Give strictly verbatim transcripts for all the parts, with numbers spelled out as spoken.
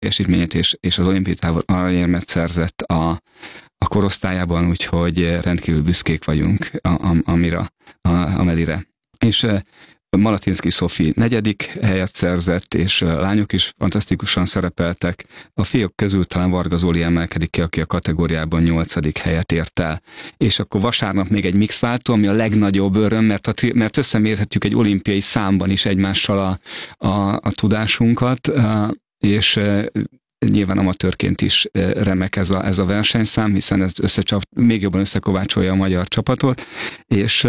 teljesítményét, és, és az olimpiai távon aranyérmet szerzett a, a korosztályában, úgyhogy rendkívül büszkék vagyunk a, a, amire, a, a Melire. És Malatinszky Szofi negyedik helyet szerzett, és a lányok is fantasztikusan szerepeltek. A fiúk közül talán Varga Zoli emelkedik ki, aki a kategóriában nyolcadik helyet ért el. És akkor vasárnap még egy mixváltó, ami a legnagyobb öröm, mert, a, mert összemérhetjük egy olimpiai számban is egymással a, a, a tudásunkat, és nyilván amatőrként is remek ez a, ez a versenyszám, hiszen ez összecsap, még jobban összekovácsolja a magyar csapatot, és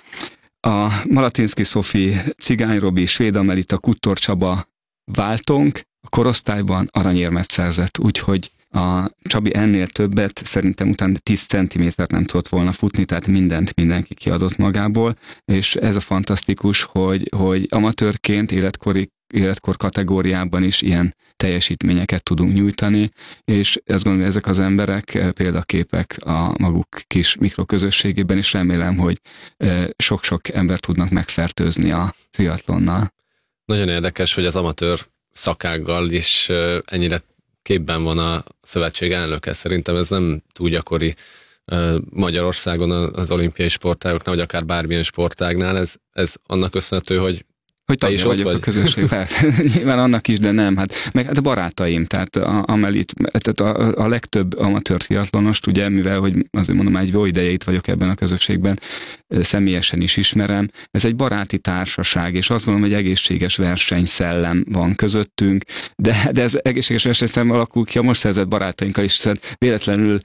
a Malatinszky Szofi, Cigány Robi, Svéd Amelita, Kuttor Csaba váltónk a korosztályban aranyérmet szerzett, úgyhogy a Csabi ennél többet szerintem utána tíz centimétert nem tudott volna futni, tehát mindent mindenki kiadott magából, és ez a fantasztikus, hogy, hogy amatőrként életkori életkor kategóriában is ilyen teljesítményeket tudunk nyújtani, és azt gondolom, hogy ezek az emberek példaképek a maguk kis mikroközösségében, és remélem, hogy sok-sok ember tudnak megfertőzni a triatlonnal. Nagyon érdekes, hogy az amatőr szakággal is ennyire képben van a szövetség elnöke. Szerintem ez nem túl gyakori Magyarországon az olimpiai sportágoknál, vagy akár bármilyen sportágnál. Ez, ez annak köszönhető, hogy Hogy tagja vagyok vagy? A közösség, nyilván annak is, de nem, hát meg hát a barátaim, tehát a, amelit, tehát a, a legtöbb amatőr triatlonost, ugye, mivel, hogy azért mondom, egy jó ideje itt vagyok ebben a közösségben, személyesen is ismerem, ez egy baráti társaság, és azt gondolom, hogy egészséges versenyszellem van közöttünk, de, de ez egészséges versenyszellem alakul ki a most szerzett barátainkkal is, hiszen véletlenül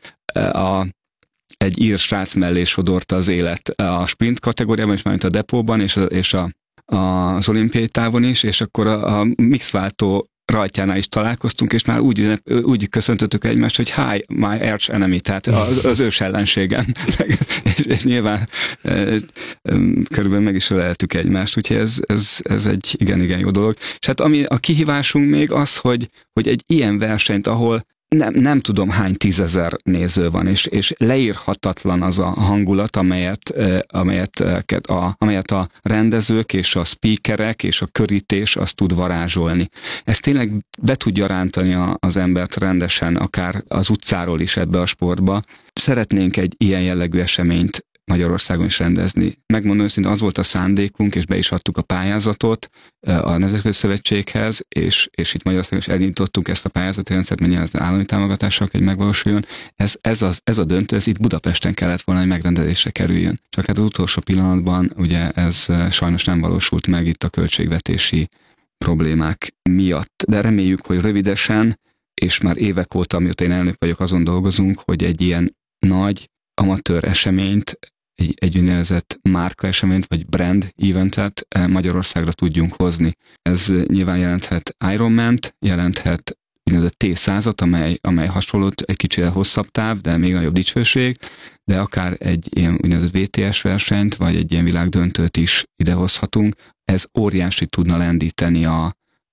a egy ír srác mellé sodorta az élet a sprint kategóriában, és mármint a depóban, és a, és a az olimpiai távon is, és akkor a, a mixváltó rajtjánál is találkoztunk, és már úgy, úgy köszöntöttük egymást, hogy hi, my arch enemy, tehát az, az ős ellenségem. és, és nyilván e, e, körülbelül meg is öleltük egymást, úgyhogy ez, ez, ez egy igen-igen jó dolog. És hát ami a kihívásunk még az, hogy, hogy egy ilyen versenyt, ahol Nem, nem tudom hány tízezer néző van, és, és leírhatatlan az a hangulat, amelyet, amelyet, a, amelyet a rendezők és a speakerek és a körítés azt tud varázsolni. Ez tényleg be tudja rántani a, az embert rendesen, akár az utcáról is ebbe a sportba. Szeretnénk egy ilyen jellegű eseményt Magyarországon is rendezni. Megmondom őszintén, az volt a szándékunk, és be is adtuk a pályázatot a Nemzetközi Szövetséghez, és, és itt Magyarországon is elindítottuk ezt a pályázati rendszert, mert nyilván az állami támogatással, hogy megvalósuljon. Ez, ez, az, ez a döntő, ez itt Budapesten kellett volna, hogy megrendezésre kerüljön. Csak hát az utolsó pillanatban ugye ez sajnos nem valósult meg itt a költségvetési problémák miatt. De reméljük, hogy rövidesen, és már évek óta, amióta én elnök vagyok, azon dolgozunk, hogy egy ilyen nagy amatőr eseményt, egy, egy úgynevezett márka eseményt, vagy brand eventet Magyarországra tudjunk hozni. Ez nyilván jelenthet Ironman-t, jelenthet úgynevezett té százat, amely, amely hasonló, egy kicsit hosszabb táv, de még nagyobb dicsőség, de akár egy ilyen úgynevezett vé té es versenyt, vagy egy ilyen világdöntőt is idehozhatunk. Ez óriási tudna lendíteni a,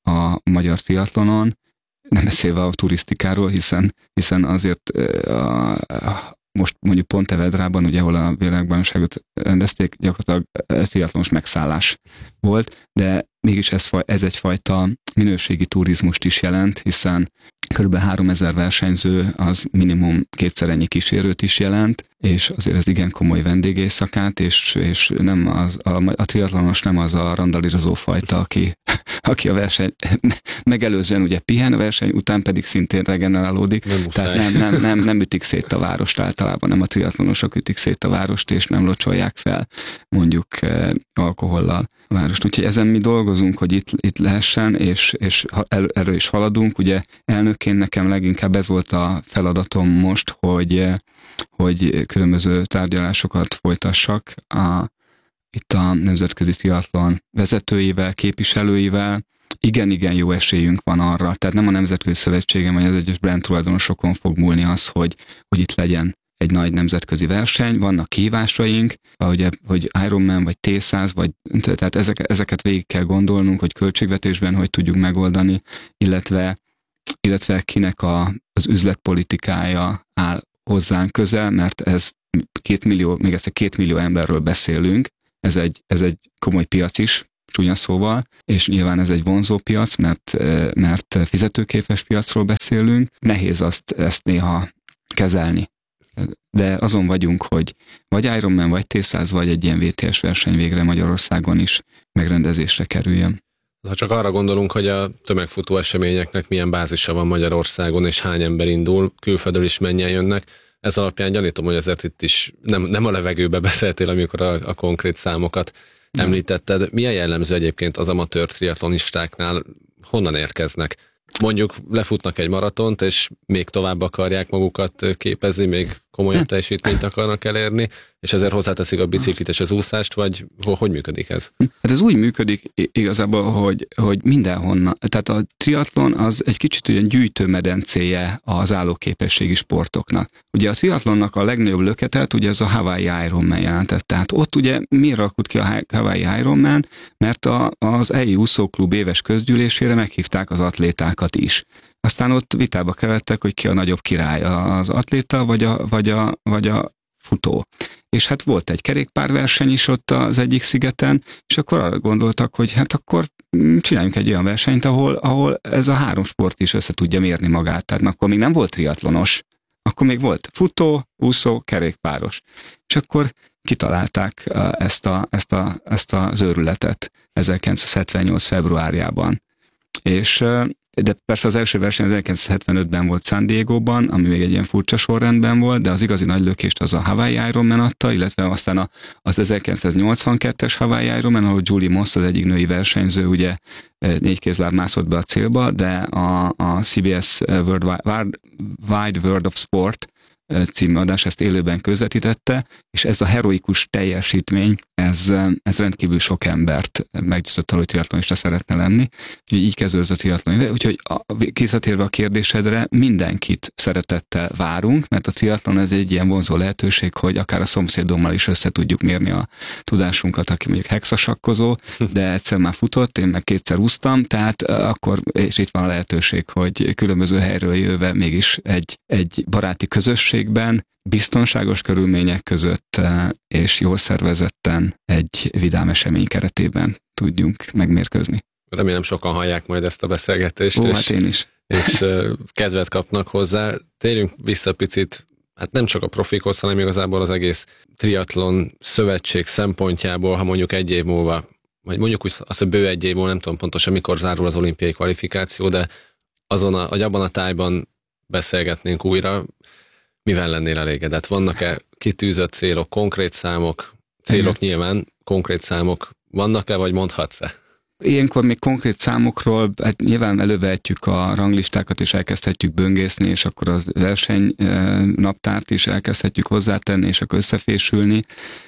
a magyar triatlonon, nem beszélve a turisztikáról, hiszen, hiszen azért a, a most mondjuk Pontevedrában, ugye, ahol a világbajnokságot rendezték, gyakorlatilag triatlonos megszállás volt, de mégis ez, ez egyfajta minőségi turizmust is jelent, hiszen kb. háromezer versenyző az minimum kétszer ennyi kísérőt is jelent, és azért ez igen komoly vendégészakát, és, és nem az, a, a triatlonos nem az a randalírozó fajta, aki, aki a verseny megelőzően ugye pihen, a verseny után pedig szintén regenerálódik. Nem Tehát nem, nem, nem, nem ütik szét a várost általában, nem a triatlonosok ütik szét a várost, és nem locsolják fel mondjuk eh, alkohollal a várost. Úgyhogy ezen mi dolgozunk, hogy itt, itt lehessen, és, és el, erről is haladunk. Ugye elnökként nekem leginkább ez volt a feladatom most, hogy, hogy különböző tárgyalásokat folytassak a, itt a Nemzetközi Triatlon vezetőivel, képviselőivel. Igen-igen jó esélyünk van arra, tehát nem a Nemzetközi Szövetségem, vagy az egyes brand tulajdonosokon fog múlni az, hogy, hogy itt legyen egy nagy nemzetközi verseny, vannak kihívásaink, ugye, hogy Ironman, vagy té száz, vagy, tehát ezek, ezeket végig kell gondolnunk, hogy költségvetésben hogy tudjuk megoldani, illetve, illetve kinek a, az üzletpolitikája áll hozzánk közel, mert ez két millió, még egyszer két millió emberről beszélünk, ez egy, ez egy komoly piac is, csúnya szóval, és nyilván ez egy vonzó piac, mert, mert fizetőképes piacról beszélünk, nehéz azt, ezt néha kezelni. De azon vagyunk, hogy vagy Ironman, vagy té száz, vagy egy ilyen vé té es verseny végre Magyarországon is megrendezésre kerüljön. Ha csak arra gondolunk, hogy a tömegfutó eseményeknek milyen bázisa van Magyarországon, és hány ember indul, külföldről is mennyien jönnek, ez alapján gyanítom, hogy azért itt is nem, nem a levegőbe beszéltél, amikor a, a konkrét számokat nem említetted. Milyen jellemző egyébként az amatőr triatlonistáknál? Honnan érkeznek? Mondjuk lefutnak egy maratont, és még tovább akarják magukat képezni, még komolyabb teljesítményt akarnak elérni, és ezért hozzáteszik a biciklit és az úszást, vagy hogy működik ez? Hát ez úgy működik igazából, hogy, hogy mindenhonnan. Tehát a triatlon az egy kicsit olyan gyűjtőmedencéje az állóképességi sportoknak. Ugye a triatlonnak a legnagyobb löketet, ugye ez a Hawaii Ironman jelentett. Tehát ott ugye miért alakult ki a Hawaii Ironman? Mert a, az e i úszóklub éves közgyűlésére meghívták az atlétákat is. Aztán ott vitába kevettek, hogy ki a nagyobb király, az atléta vagy a, vagy a, vagy a futó. És hát volt egy kerékpárverseny is ott az egyik szigeten, és akkor arra gondoltak, hogy hát akkor csináljunk egy olyan versenyt, ahol, ahol ez a három sport is össze tudja mérni magát. Tehát akkor még nem volt triatlonos, akkor még volt futó, úszó, kerékpáros. És akkor kitalálták ezt, a, ezt, a, ezt az őrületet ezerkilencszázhetvennyolc februárjában. És de persze az első verseny ezerkilencszázhetvenötben volt San Diegóban, ami még egy ilyen furcsa sorrendben volt, de az igazi nagy lökést az a Hawaii Ironman adta, illetve aztán a, az ezerkilencszáznyolcvankettes Hawaii Ironman, ahol Julie Moss, az egyik női versenyző, ugye négy kézláb mászott be a célba, de a, a cé bé es World Wide, Wide World of Sport című adás ezt élőben közvetítette, és ez a heroikus teljesítmény, ez, ez rendkívül sok embert meggyőzött, hogy triatlonista szeretne lenni. Úgyhogy így kezdődött a triatlon. Úgyhogy készítérve a kérdésedre, mindenkit szeretettel várunk, mert a triatlon ez egy ilyen vonzó lehetőség, hogy akár a szomszédommal is össze tudjuk mérni a tudásunkat, aki mondjuk hexasakkozó, de egyszer már futott, én meg kétszer úsztam, tehát akkor, és itt van a lehetőség, hogy különböző helyről jöve mégis egy, egy baráti közösségben, biztonságos körülmények között és jól szervezetten egy vidám esemény keretében tudjunk megmérkőzni. Remélem sokan hallják majd ezt a beszélgetést, Ó, és, hát én is. és kedvet kapnak hozzá. Térjünk vissza picit, hát nem csak a profikhoz, hanem igazából az egész triatlon szövetség szempontjából, ha mondjuk egy év múlva, vagy mondjuk úgy azt, hogy bő egy év múlva, nem tudom pontosan mikor zárul az olimpiai kvalifikáció, de azon a, vagy abban a tájban beszélgetnénk újra. Mivel lennél elégedett? Vannak-e kitűzött célok, konkrét számok? Célok Igen. nyilván, konkrét számok vannak-e, vagy mondhatsz-e? Ilyenkor még konkrét számokról, hát nyilván elővehetjük a ranglistákat, és elkezdhetjük böngészni, és akkor az verseny naptárt is elkezdhetjük hozzátenni, és akkor összefésülni.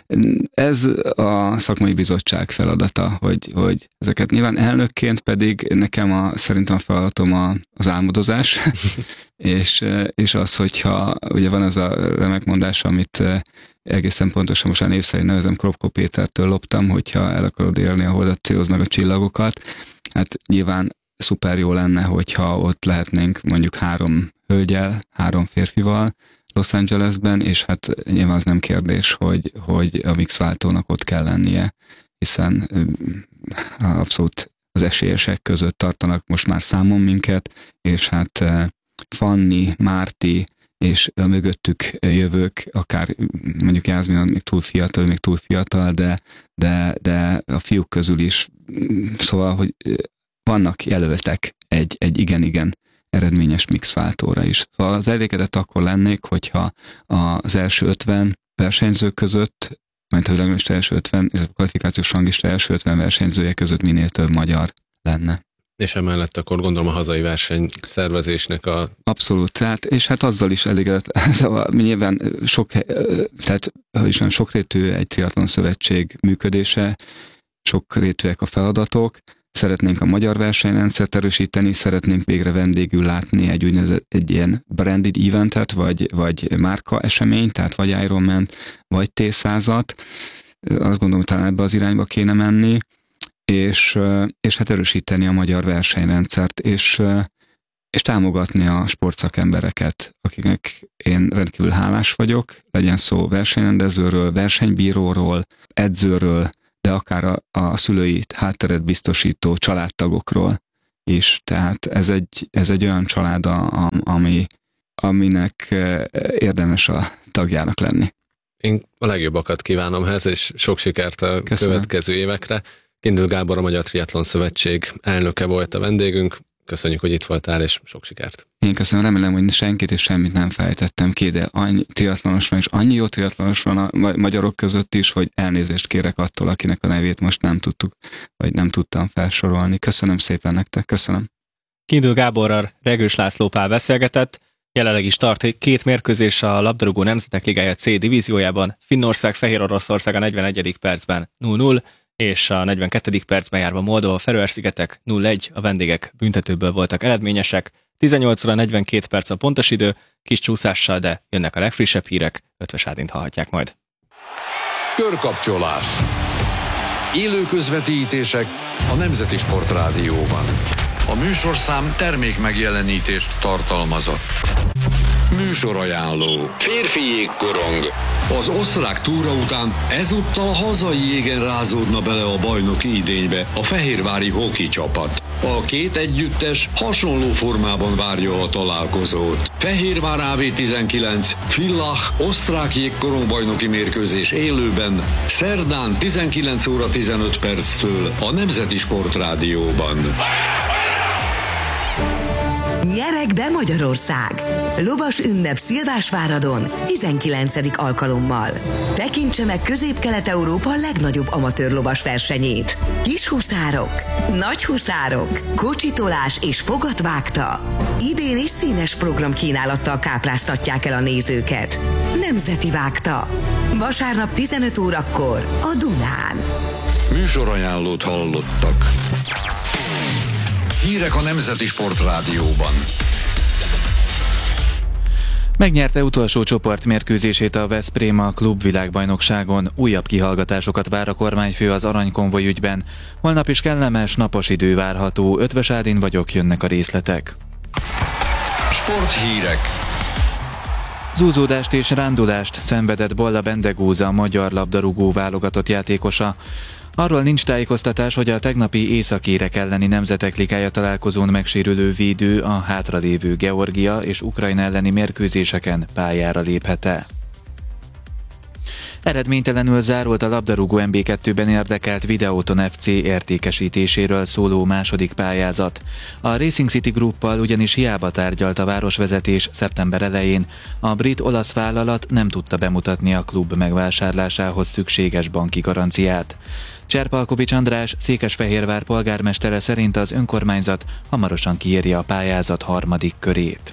Ez a szakmai bizottság feladata, hogy, hogy ezeket nyilván elnökként pedig nekem a, szerintem a feladatom a, az álmodozás, és, és az, hogyha ugye van az a remek mondás, amit egészen pontosan most a név szerint nevezem, Kropko Pétertől loptam, hogyha el akarod élni a holdat, célozd meg a csillagokat. Hát nyilván szuper jó lenne, hogyha ott lehetnénk mondjuk három hölgyel, három férfival Los Angelesben, és hát nyilván az nem kérdés, hogy, hogy a mixváltónak ott kell lennie, hiszen abszolút az esélyesek között tartanak most már számon minket, és hát Fanni, Márti, és a mögöttük jövők, akár mondjuk Jászmin még túl fiatal, még túl fiatal, de, de, de a fiúk közül is, szóval, hogy vannak jelöltek egy, egy igen-igen eredményes mixváltóra is. Szóval az elégedett akkor lennék, hogyha az első ötven versenyző között, majd a világlista első ötven, és a kvalifikációs ranglista első ötven versenyzője között minél több magyar lenne. És emellett akkor gondolom a hazai verseny szervezésnek a... Abszolút, tehát, és hát azzal is elégedett, szóval nyilván sok, tehát is van, sokrétű egy triatlon szövetség működése, sokrétűek a feladatok, szeretnénk a magyar versenyrendszert erősíteni, szeretnénk végre vendégül látni egy úgynevezett egy ilyen branded eventet, vagy, vagy márka eseményt, tehát vagy Ironman, vagy té százat. Azt gondolom, hogy talán ebbe az irányba kéne menni, és, és hát erősíteni a magyar versenyrendszert, és, és támogatni a sportszakembereket, akiknek én rendkívül hálás vagyok, legyen szó versenyrendezőről, versenybíróról, edzőről, de akár a, a szülői hátteret biztosító családtagokról is. Tehát ez egy, ez egy olyan család, ami, aminek érdemes a tagjának lenni. Én a legjobbakat kívánom ehhez, és sok sikert a Köszönöm. Következő évekre. Kindl Gábor, a Magyar Triatlon Szövetség elnöke volt a vendégünk. Köszönjük, hogy itt voltál, és sok sikert. Én köszönöm, remélem, hogy senkit és semmit nem fejtettem ki, de annyi triatlonos van, és annyi jó triatlonos van a magyarok között is, hogy elnézést kérek attól, akinek a nevét most nem tudtuk, vagy nem tudtam felsorolni. Köszönöm szépen nektek, köszönöm. Kindl Gáborral Regős László Pál beszélgetett. Jelenleg is tart két mérkőzés a labdarúgó Nemzetek Ligája C divíziójában. Finnország, Fehér Oroszország a negyvenegyedik percben nulla nulla, és a negyvenkettedik percben járva Moldova, Feröer-szigetek nulla egy, a vendégek büntetőből voltak eredményesek. tizennyolc óra negyvenkét perc a pontos idő, kis csúszással, de jönnek a legfrissebb hírek, Ötvös Ádint hallhatják majd. Körkapcsolás. Élő közvetítések a Nemzeti Sportrádióban. A műsorszám termék megjelenítést tartalmazott. Műsorajánló. Férfi jégkorong. Az osztrák túra után ezúttal hazai jégen rázódna bele a bajnoki idénybe a fehérvári hoki csapat. A két együttes hasonló formában várja a találkozót. Fehérvár á vé tizenkilenc, Villach, osztrák jégkorongbajnoki mérkőzés élőben, szerdán tizenkilenc óra tizenöt perctől a Nemzeti Sportrádióban. Nyerek be Magyarország! Lovas ünnep Szilvásváradon tizenkilencedik alkalommal. Tekintse meg Közép-Kelet-Európa legnagyobb amatőr lovas versenyét. Kis huszárok, nagy huszárok, kocsitolás és fogatvágta. Idén is színes programkínálattal kápráztatják el a nézőket. Nemzeti vágta. Vasárnap tizenöt órakor a Dunán. Műsorajánlót hallottak. Hírek a Nemzeti Sportrádióban. Megnyerte utolsó csoportmérkőzését a Veszprém a klubvilágbajnokságon. Újabb kihallgatásokat vár a kormányfő az aranykonvoj ügyben. Holnap is kellemes, napos idő várható. Ötvös Ádin vagyok, jönnek a részletek. Sporthírek. Zúzódást és rándulást szenvedett Bolla Bendegúz, a magyar labdarúgó válogatott játékosa. Arról nincs tájékoztatás, hogy a tegnapi északírek elleni Nemzetek Ligája találkozón megsérülő védő a hátralévő Georgia és Ukrajna elleni mérkőzéseken pályára léphet-e. Eredménytelenül zárult a labdarúgó em bé kettőben érdekelt Videoton ef cé értékesítéséről szóló második pályázat. A Racing City Gruppal ugyanis hiába tárgyalt a városvezetés szeptember elején, a brit-olasz vállalat nem tudta bemutatni a klub megvásárlásához szükséges banki garanciát. Cserpalkovics András, Székesfehérvár polgármestere szerint az önkormányzat hamarosan kiírja a pályázat harmadik körét.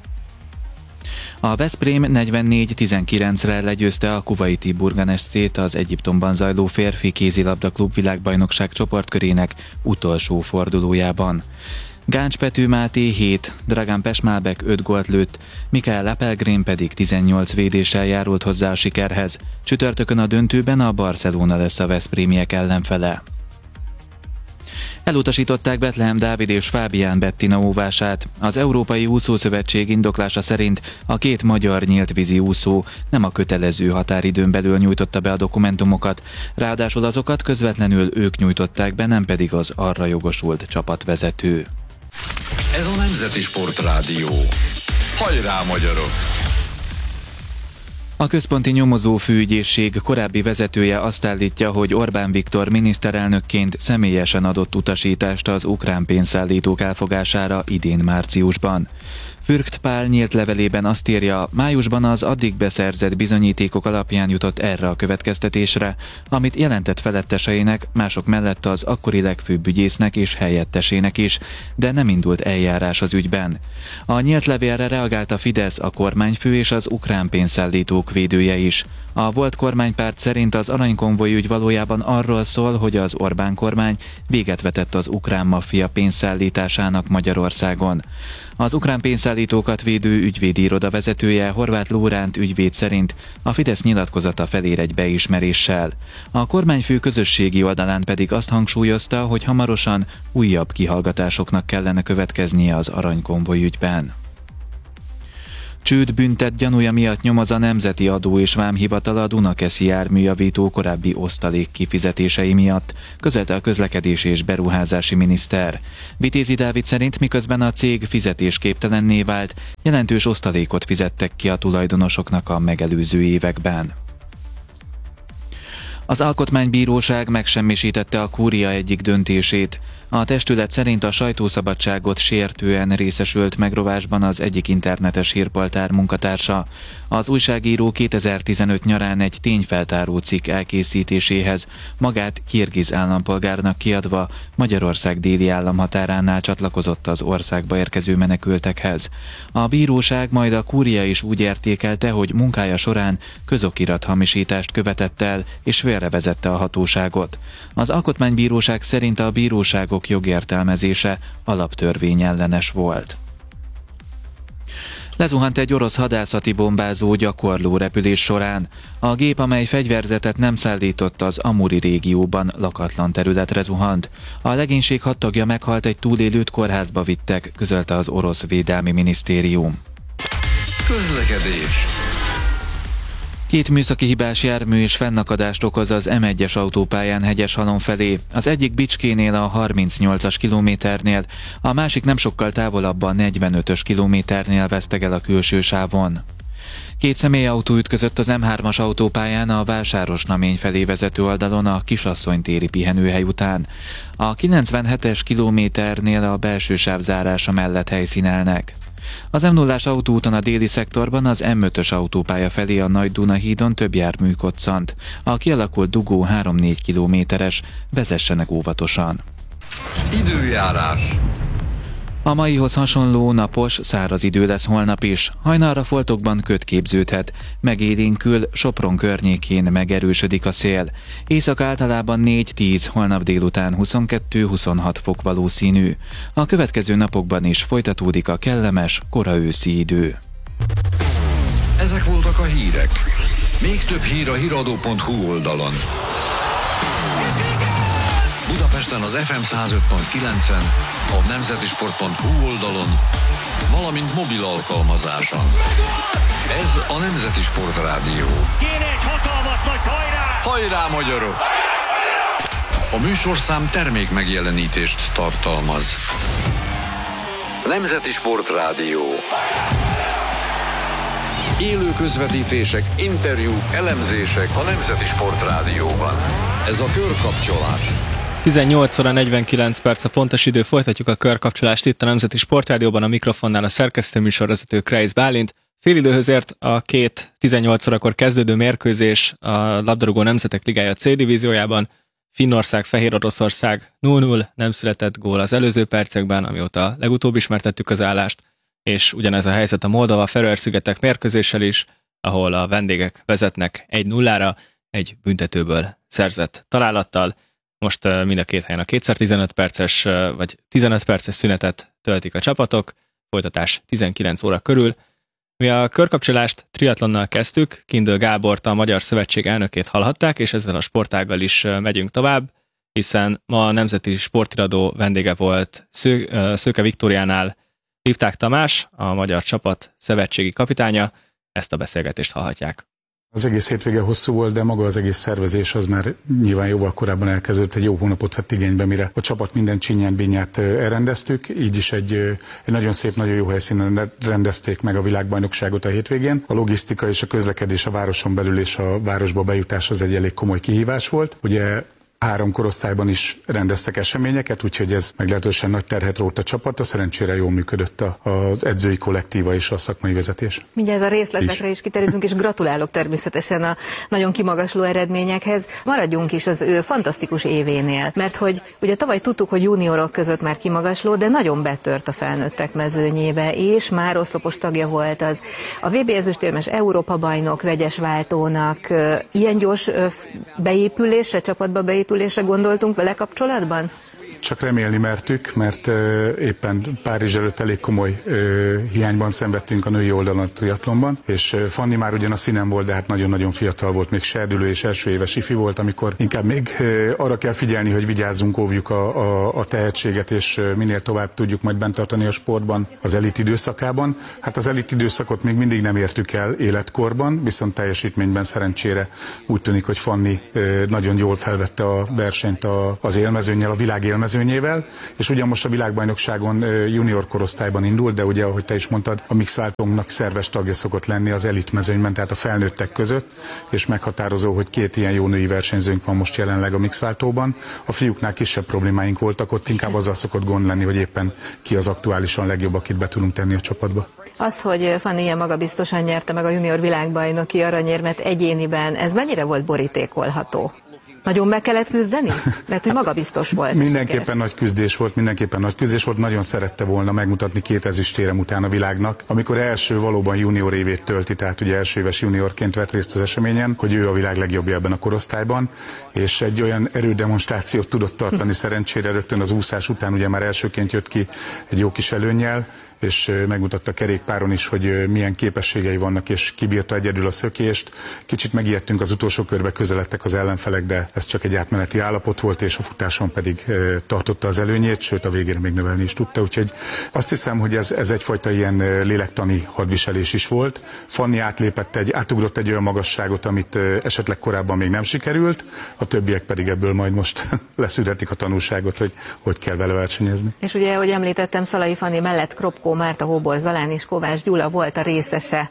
A Veszprém negyvennégy tizenkilencre legyőzte a kuvaiti Burgan-eszcét az Egyiptomban zajló férfi kézilabda klub világbajnokság csoportkörének utolsó fordulójában. Gáncs Pető Máté hét, Dragan Pesmálbek öt gólt lőtt, Mikael Appelgren pedig tizennyolc védéssel járult hozzá a sikerhez. Csütörtökön a döntőben a Barcelona lesz a veszprémiek ellenfele. Elutasították Betlehem Dávid és Fábián Bettina óvását. Az Európai Úszószövetség indoklása szerint a két magyar nyíltvízi úszó nem a kötelező határidőn belül nyújtotta be a dokumentumokat, ráadásul azokat közvetlenül ők nyújtották be, nem pedig az arra jogosult csapatvezető. Ez a Nemzeti Sportrádió. Hajrá, magyarok! A Központi Nyomozó Főügyészség korábbi vezetője azt állítja, hogy Orbán Viktor miniszterelnökként személyesen adott utasítást az ukrán pénzszállítók elfogására idén márciusban. Fürkt Pál nyílt levelében azt írja, májusban az addig beszerzett bizonyítékok alapján jutott erre a következtetésre, amit jelentett feletteseinek, mások mellett az akkori legfőbb ügyésznek és helyettesének is, de nem indult eljárás az ügyben. A nyílt levélre reagált a Fidesz, a kormányfő és az ukrán pénzszállítók védője is. A volt kormánypárt szerint az aranykonvoj ügy valójában arról szól, hogy az Orbán kormány véget vetett az ukrán maffia pénzszállításának Magyarországon. Az ukrán pénzszállítókat védő ügyvédi iroda vezetője, Horváth Lóránt ügyvéd szerint a Fidesz nyilatkozata felér egy beismeréssel. A kormányfő közösségi oldalán pedig azt hangsúlyozta, hogy hamarosan újabb kihallgatásoknak kellene következnie az aranykonvoj ügyben. Csőd büntet gyanúja miatt nyomoz a Nemzeti Adó és Vámhivatal a Dunakeszi járműjavító korábbi osztalék kifizetései miatt, közölte a közlekedési és beruházási miniszter. Vitézi Dávid szerint miközben a cég fizetésképtelenné vált, jelentős osztalékot fizettek ki a tulajdonosoknak a megelőző években. Az Alkotmánybíróság megsemmisítette a kúria egyik döntését. A testület szerint a sajtószabadságot sértően részesült megrovásban az egyik internetes hírportál munkatársa. Az újságíró kétezer-tizenöt nyarán egy tényfeltáró cikk elkészítéséhez magát kirgiz állampolgárnak kiadva Magyarország déli államhatáránál csatlakozott az országba érkező menekültekhez. A bíróság majd a kúria is úgy értékelte, hogy munkája során közokirathamisítást követett el és félrevezette a hatóságot. Az Alkotmánybíróság szerint a bíróságok jogértelmezése alaptörvényellenes volt. Lezuhant egy orosz hadászati bombázó gyakorló repülés során. A gép, amely fegyverzetet nem szállított, az Amuri régióban lakatlan területre zuhant. A legénység hat tagja meghalt, egy túlélőt kórházba vittek, közölte az orosz védelmi minisztérium. Közlekedés. Két műszaki hibás jármű és fennakadást okoz az em egyes autópályán Hegyeshalom felé. Az egyik Bicskénél a harmincnyolcas kilométernél, a másik nem sokkal távolabb a negyvenötös kilométernél veszteg el a külső sávon. Két személyautó ütközött az em hármas autópályán a Vásárosnamény felé vezető oldalon a Kisasszonytéri pihenőhely után. A kilencvenhetes kilométernél a belső sáv zárása mellett helyszínelnek. Az em nullás autóúton a déli szektorban az em ötös autópálya felé a Nagy-Duna hídon több jármű koccant. A kialakult dugó három-négy kilométeres, vezessenek óvatosan. Időjárás. A maihoz hasonló napos, száraz idő lesz holnap is. Hajnalra foltokban köd képződhet. Megélénkül, Sopron környékén megerősödik a szél. Észak általában négy-tíz, holnap délután huszonkettő-huszonhat fok valószínű. A következő napokban is folytatódik a kellemes, kora őszi idő. Ezek voltak a hírek. Még több hír a híradó pont hu oldalon. Budapesten az ef em száz öt pont kilencen, a nemzetisport pont hu oldalon, valamint mobil alkalmazáson. Ez a Nemzeti Sport Rádió. Kéne egy hatalmas nagy hajrá! Hajrá, magyarok! A műsorszám termék megjelenítést tartalmaz. Nemzeti Sport Rádió. Élő közvetítések, interjúk, elemzések a Nemzeti Sport Rádióban. Ez a körkapcsolás. tizennyolc óra negyvenkilenc perc a pontos idő, folytatjuk a körkapcsolást itt a Nemzeti Sportrádióban, a mikrofonnál a szerkesztő műsorvezető Kreisz Bálint. Félidőhöz ért a két tizennyolc órakor kezdődő mérkőzés a labdarúgó Nemzetek Ligája C divíziójában. Finnország, Fehéroroszország nulla nulla, nem született gól az előző percekben, amióta legutóbb ismertettük az állást, és ugyanez a helyzet a Moldova-Feröer-szigetek mérkőzéssel is, ahol a vendégek vezetnek egy nullára, egy büntetőből szerzett találattal. Most mind a két helyen a kétszer tizenöt perces vagy tizenöt perces szünetet töltik a csapatok, folytatás tizenkilenc óra körül. Mi a körkapcsolást triatlonnal kezdtük, Kindl Gábort, a Magyar Szövetség elnökét hallhatták, és ezzel a sportággal is megyünk tovább, hiszen ma a Nemzeti Sportiradó vendége volt Sző, Szőke Viktóriánál Lipták Tamás, a magyar csapat szövetségi kapitánya, ezt a beszélgetést hallhatják. Az egész hétvége hosszú volt, de maga az egész szervezés az már nyilván jóval korábban elkezdődött, egy jó hónapot vett igénybe, mire a csapat minden csinyán bínyát elrendeztük, így is egy, egy nagyon szép, nagyon jó helyszínen rendezték meg a világbajnokságot a hétvégén. A logisztika és a közlekedés a városon belül és a városba bejutás az egy elég komoly kihívás volt. Ugye három korosztályban is rendeztek eseményeket, úgyhogy ez meglehetősen nagy terhet rótt a csapatra, szerencsére jól működött az edzői kollektíva és a szakmai vezetés. Mindjárt a részletekre is kiterjedünk, és gratulálok természetesen a nagyon kimagasló eredményekhez. Maradjunk is az ő fantasztikus événél, mert hogy ugye tavaly tudtuk, hogy juniorok között már kimagasló, de nagyon betört a felnőttek mezőnyébe, és már oszlopos tagja volt az a vé bé ezüstérmes Európa bajnok vegyes váltónak. Ilyen gyors beépülésre, csapatba beépülésre gondoltunk vele kapcsolatban? csak remélni mertük, mert éppen Párizs előtt elég komoly hiányban szenvedtünk a női oldalon a triatlonban, és Fanni már ugyan a színen volt, de hát nagyon-nagyon fiatal volt, még serdülő és első éves ifi volt, amikor inkább még arra kell figyelni, hogy vigyázzunk, óvjuk a, a, a tehetséget, és minél tovább tudjuk majd bent tartani a sportban az elit időszakában. Hát az elit időszakot még mindig nem értük el életkorban, viszont teljesítményben szerencsére úgy tűnik, hogy Fanni nagyon jól felvette a versenyt az élmezőnnyel, a világ élmezőnyével, és ugyan most a világbajnokságon junior korosztályban indult, de ugye, ahogy te is mondtad, a mixváltónknak szerves tagja szokott lenni az elitmezőnyben, tehát a felnőttek között, és meghatározó, hogy két ilyen jó női versenyzőnk van most jelenleg a mixváltóban. A fiúknál kisebb problémáink voltak, ott inkább azzal szokott gond lenni, hogy éppen ki az aktuálisan legjobb, akit be tudunk tenni a csapatba. Az, hogy Fanni ilyen magabiztosan nyerte meg a junior világbajnoki aranyérmet egyéniben, ez mennyire volt borítékolható? Nagyon meg kellett küzdeni? Mert hogy magabiztos volt. Mindenképpen nagy küzdés volt, mindenképpen nagy küzdés volt, nagyon szerette volna megmutatni két ezüstérem után a világnak, amikor első valóban junior évét tölti, tehát ugye első éves juniorként vett részt az eseményen, hogy ő a világ legjobbja ebben a korosztályban, és egy olyan erődemonstrációt tudott tartani szerencsére rögtön az úszás után, ugye már elsőként jött ki egy jó kis előnnyel, és megmutatta kerékpáron is, hogy milyen képességei vannak, és kibírta egyedül a szökést. Kicsit megijedtünk az utolsó körbe, közeledtek az ellenfelek, de ez csak egy átmeneti állapot volt, és a futáson pedig tartotta az előnyét, sőt a végére még növelni is tudta. Úgyhogy azt hiszem, hogy ez, ez egyfajta ilyen lélektani hadviselés is volt. Fanni átlépett egy, átugrott egy olyan magasságot, amit esetleg korábban még nem sikerült, a többiek pedig ebből majd most leszűrhetik a tanulságot, hogy hogy kell vele versenyezni. És ugye, ahogy említettem, Szalai Fanni mellett Kropkó Márta, Hóbor Zalán és Kovács Gyula volt a részese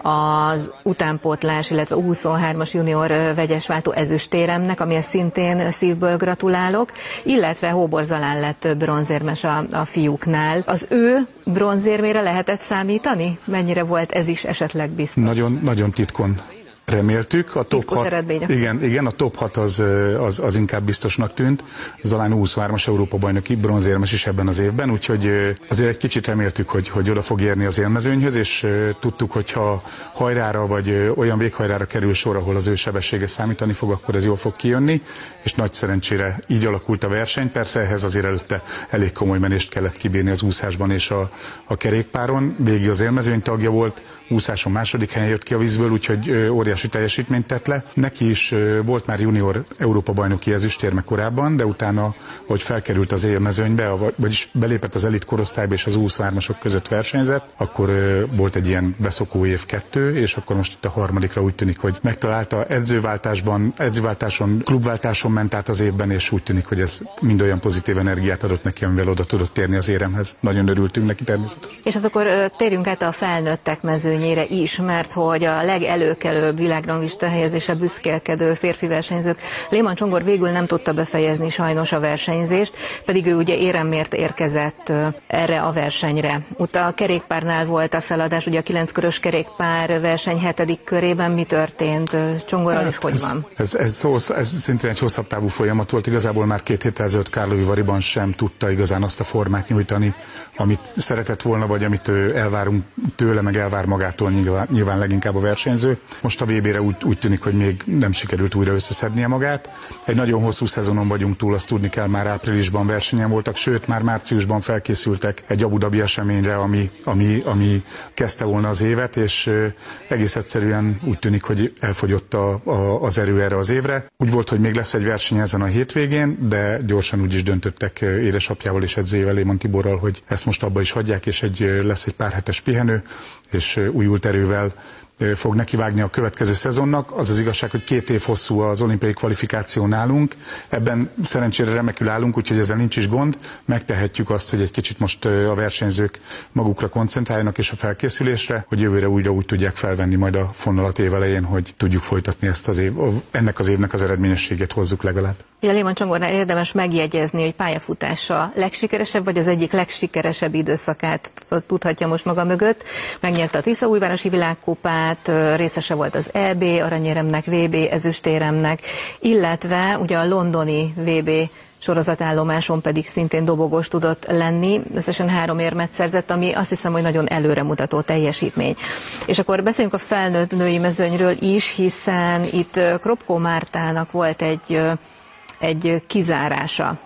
az utánpótlás, illetve huszonhármas junior vegyesváltó ezüstéremnek, amihez szintén szívből gratulálok, illetve Hóbor Zalán lett bronzérmes a, a fiúknál. Az ő bronzérmére lehetett számítani? Mennyire volt ez is esetleg biztos? Nagyon, nagyon titkon reméltük. A top hat, igen, igen, a top hat az, az, az inkább biztosnak tűnt. Zalán huszonhármas Európa-bajnoki bronzérmes is ebben az évben, úgyhogy azért egy kicsit reméltük, hogy, hogy oda fog érni az élmezőnyhöz, és tudtuk, hogy ha hajrára vagy olyan véghajrára kerül sor, ahol az ő sebessége számítani fog, akkor ez jól fog kijönni, és nagy szerencsére így alakult a verseny. Persze ehhez azért előtte elég komoly menést kellett kibírni az úszásban és a, a kerékpáron. Végig az élmezőny tagja volt, úszáson második helyen jött ki a vízből, úgyhogy óriási teljesítményt tett le. Neki is volt már junior Európa-bajnoki ezüstérme korábban, de utána, hogy felkerült az élmezőnybe, vagyis belépett az elit korosztályba és az huszonhármasok között versenyzett, akkor volt egy ilyen beszokó év kettő, és akkor most itt a harmadikra úgy tűnik, hogy megtalálta edzőváltásban, edzőváltáson, klubváltáson ment át az évben, és úgy tűnik, hogy ez mind olyan pozitív energiát adott neki, amivel oda tudott térni az éremhez. Nagyon örültünk neki természetesen. És hát akkor térjünk át a felnőttek mezőnyére is, mert hogy a legelőkelőbb világranglista helyezésre büszkélkedő férfi versenyzők Lehmann Csongor végül nem tudta befejezni sajnos a versenyzést, pedig ő ugye éremért érkezett erre a versenyre. Utána a kerékpárnál volt a feladás, ugye a kilenckörös kerékpár verseny hetedik körében mi történt Csongorral, hát és hogy ez, van? Ez, ez, ez, ez szintén egy hosszabb távú folyamat volt, igazából már két héttel ezelőtt Karlovy Varyban sem tudta igazán azt a formát nyújtani, amit szeretett volna, vagy amit elvárunk tőle, meg elvár magától nyilván, nyilván leginkább a versenyző. Most a vé bére úgy, úgy tűnik, hogy még nem sikerült újra összeszednie magát. Egy nagyon hosszú szezonon vagyunk túl, azt tudni kell, már áprilisban versenyen voltak, sőt, már márciusban felkészültek egy Abu Dhabi eseményre, ami, ami, ami kezdte volna az évet, és egész egyszerűen úgy tűnik, hogy elfogyott a, a, az erő erre az évre. Úgy volt, hogy még lesz egy verseny ezen a hétvégén, de gyorsan úgy is döntöttek édesapjával és edzőjével, Lehmann Tiborral, hogy ezt most abba is hagyják, és egy, lesz egy pár hetes pihenő, és újult erővel fog nekivágni a következő szezonnak. Az az igazság, hogy két év hosszú az olimpiai kvalifikáció nálunk. Ebben szerencsére remekül állunk, úgyhogy ezzel nincs is gond. Megtehetjük azt, hogy egy kicsit most a versenyzők magukra koncentráljanak és a felkészülésre, hogy jövőre újra úgy tudják felvenni majd a fonalat év elején, hogy tudjuk folytatni ezt az év, ennek az évnek az eredményességét hozzuk legalább. Ugye Lehmann Csongornál érdemes megjegyezni, hogy pályafutása legsikeresebb, vagy az egyik legsikeresebb időszakát tudhatja most maga mögött. Megnyerte a Tiszaújvárosi világkupát, részese volt az é bé aranyéremnek, vé bé ezüstéremnek, illetve ugye a londoni vé bé sorozatállomáson pedig szintén dobogós tudott lenni, összesen három érmet szerzett, ami azt hiszem, hogy nagyon előremutató teljesítmény. És akkor beszéljünk a felnőtt női mezőnyről is, hiszen itt Kropkó Mártának volt egy, egy kizárása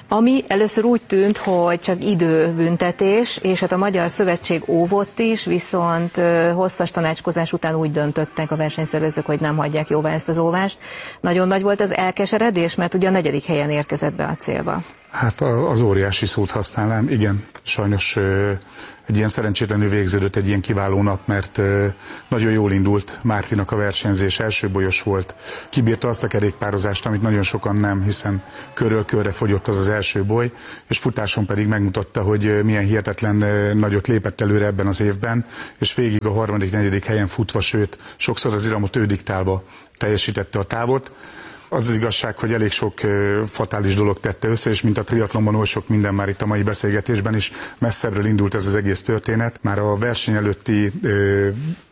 Ami először úgy tűnt, hogy csak időbüntetés, és hát a Magyar Szövetség óvott is, viszont hosszas tanácskozás után úgy döntöttek a versenyszervezők, hogy nem hagyják jóvá ezt az óvást. Nagyon nagy volt az elkeseredés, mert ugye a negyedik helyen érkezett be a célba. Hát az óriási szót használnám, igen. Sajnos egy ilyen szerencsétlenül végződött egy ilyen kiváló nap, mert nagyon jól indult Mártinak a versenyzés, első bolyos volt. Kibírta azt a kerékpározást, amit nagyon sokan nem, hiszen körről körre fogyott az az első boly, és futáson pedig megmutatta, hogy milyen hihetetlen nagyot lépett előre ebben az évben, és végig a harmadik, negyedik helyen futva, sőt, sokszor az iramot ő diktálva teljesítette a távot. Az az igazság, hogy elég sok uh, fatális dolog tette össze, és mint a triatlonban oly sok minden már itt a mai beszélgetésben is messzebbről indult ez az egész történet. Már a verseny előtti uh,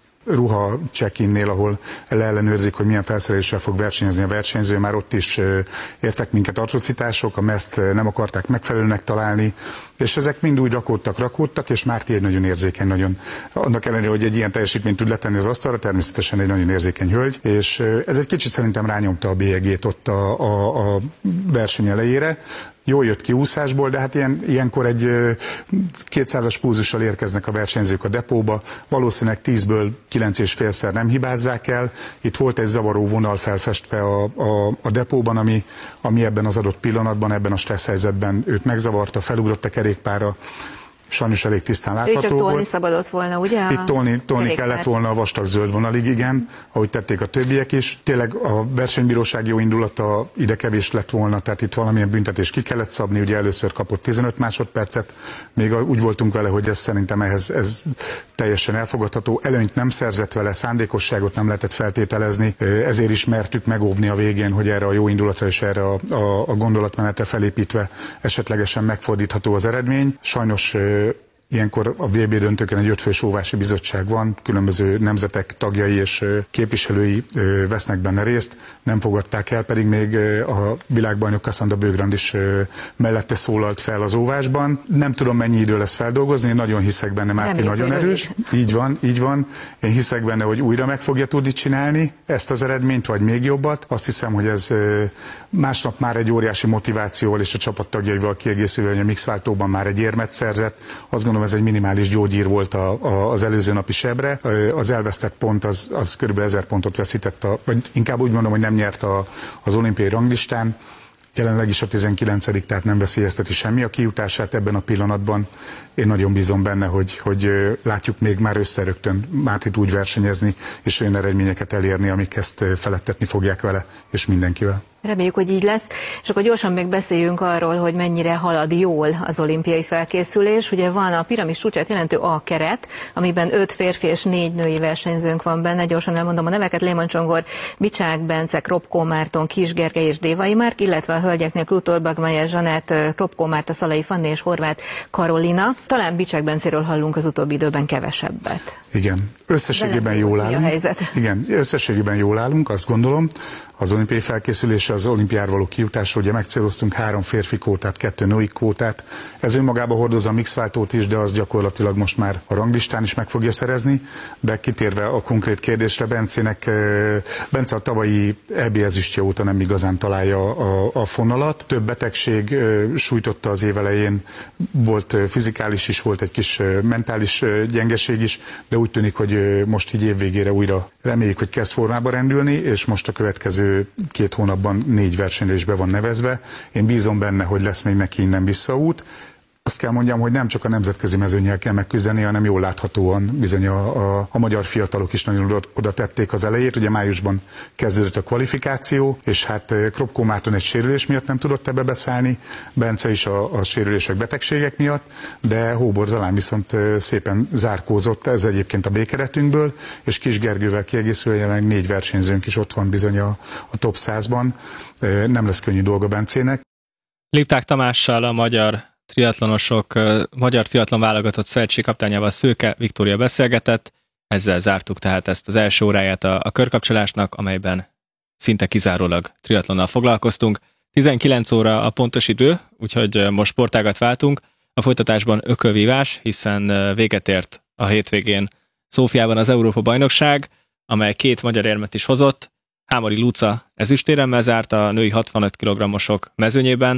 ruha check-innél, ahol leellenőrzik, hogy milyen felszereléssel fog versenyezni a versenyző, már ott is uh, értek minket atrocitások, a meszt uh, nem akarták megfelelőnek találni, és ezek mind úgy rakódtak, rakódtak, és Márti egy nagyon érzékeny, nagyon, annak ellenére, hogy egy ilyen teljesítményt tud letenni az asztalra, természetesen egy nagyon érzékeny hölgy, és uh, ez egy kicsit szerintem rányomta a bélyegét ott a, a, a verseny elejére. Jól jött ki úszásból, de hát ilyen, ilyenkor egy kétszázas pulzussal érkeznek a versenyzők a depóba, valószínűleg tízből kilenc és félszer nem hibázzák el. Itt volt egy zavaró vonal felfestve a, a, a depóban, ami, ami ebben az adott pillanatban, ebben a stressz helyzetben őt megzavarta, felugrott a kerékpára. Sajnos elég tisztán látható. Ő csak tolni volt. szabadott volna, ugye? Itt tolni, tolni kellett volna a vastag zöld vonalig, igen, ahogy tették a többiek is. Tényleg a versenybíróság jó indulata ide kevés lett volna, tehát itt valamilyen büntetés ki kellett szabni, ugye először kapott tizenöt másodpercet, még úgy voltunk vele, hogy ez szerintem ehhez ez teljesen elfogadható. Előnyt nem szerzett vele, szándékosságot nem lehetett feltételezni, ezért is mertük megóvni a végén, hogy erre a jó indulatra és erre a, a, a gondolatmenetre felépítve esetlegesen megfordítható az eredmény. Sajnos ilyenkor a vé bé döntőken egy ötfős óvási bizottság van, különböző nemzetek tagjai és képviselői vesznek benne részt, nem fogadták el, pedig még a világbajnok Cassandra Bögrand is mellette szólalt fel az óvásban. Nem tudom, mennyi idő lesz feldolgozni, én nagyon hiszek benne, Márti nagyon erős. Így van, így van. Én hiszek benne, hogy újra meg fogja tudni csinálni ezt az eredményt, vagy még jobbat. Azt hiszem, hogy ez másnap már egy óriási motivációval és a csapattagjaival kiegészülve, hogy a mixváltóban már egy érmet szerzett. Azt gondolom, ez egy minimális gyógyír volt a, a, az előző napi sebre. Az elvesztett pont az, az kb. ezer pontot veszített, a, vagy inkább úgy mondom, hogy nem nyert a, az olimpiai ranglistán. Jelenleg is a tizenkilencedik, tehát nem veszélyezteti semmi a kijutását ebben a pillanatban. Én nagyon bízom benne, hogy, hogy látjuk még már össze rögtön Mártit úgy versenyezni, és olyan eredményeket elérni, amik ezt felettetni fogják vele, és mindenkivel. Reméljük, hogy így lesz. És akkor gyorsan még beszéljünk arról, hogy mennyire halad jól az olimpiai felkészülés. Ugye van a piramis csúcsát jelentő A keret, amiben öt férfi és négy női versenyzőnk van benne. Gyorsan elmondom a neveket: Léman Csongor, Bicsák Bence, Kropkó Márton, Kis Gergely és Dévai Márk, illetve a hölgyeknél Klutor Bagmaier Zsanett, Kropkó Márta, Szalai Fanni és Horváth Karolina. Talán Bicsák Bencéről hallunk az utóbbi időben kevesebbet. Igen, összességében jól állunk. A helyzet? Igen, összességében jól állunk, azt gondolom. Az olimpiai felkészülésre, az olimpiára való kijutásra ugye megcéloztunk három férfi kvótát, kettő női kvótát. Ez önmagában hordozza a mixváltót is, de az gyakorlatilag most már a ranglistán is meg fogja szerezni. De kitérve a konkrét kérdésre, Bencének, Bence a tavalyi é bé ezüstje óta nem igazán találja a, a fonalat. Több betegség sújtotta az év elején, volt fizikális is, volt egy kis mentális gyengeség is, de úgy tűnik, hogy most így év végére újra reméljük, hogy kezd formába rendülni, és most a következő két hónapban négy versenyre is be van nevezve. Én bízom benne, hogy lesz még neki innen visszaút. Azt kell mondjam, hogy nem csak a nemzetközi mezőnyel kell megküzdeni, hanem jól láthatóan bizony a, a, a magyar fiatalok is nagyon oda, oda tették az elejét. Ugye májusban kezdődött a kvalifikáció, és hát Kropkó Márton egy sérülés miatt nem tudott ebbe beszállni, Bence is a, a sérülések, betegségek miatt, de Hóbor Zalán viszont szépen zárkózott, ez egyébként a B-keretünkből, és Kis Gergővel kiegészülve jelenleg négy versenyzőnk is ott van bizony a, a top százban. Nem lesz könnyű dolga Bencének. Lipták Tamással, a magyar triatlonosok, magyar triatlon válogatott szövetség kapitányával, Szőke Viktória beszélgetett. Ezzel zártuk tehát ezt az első óráját a, a körkapcsolásnak, amelyben szinte kizárólag triatlonnal foglalkoztunk. tizenkilenc óra a pontos idő, úgyhogy most sportágat váltunk. A folytatásban ökölvívás, hiszen véget ért a hétvégén Szófiában az Európa-bajnokság, amely két magyar érmet is hozott. Hámori Luca ezüstéremmel zárt a női hatvanöt kilogrammosok mezőnyében,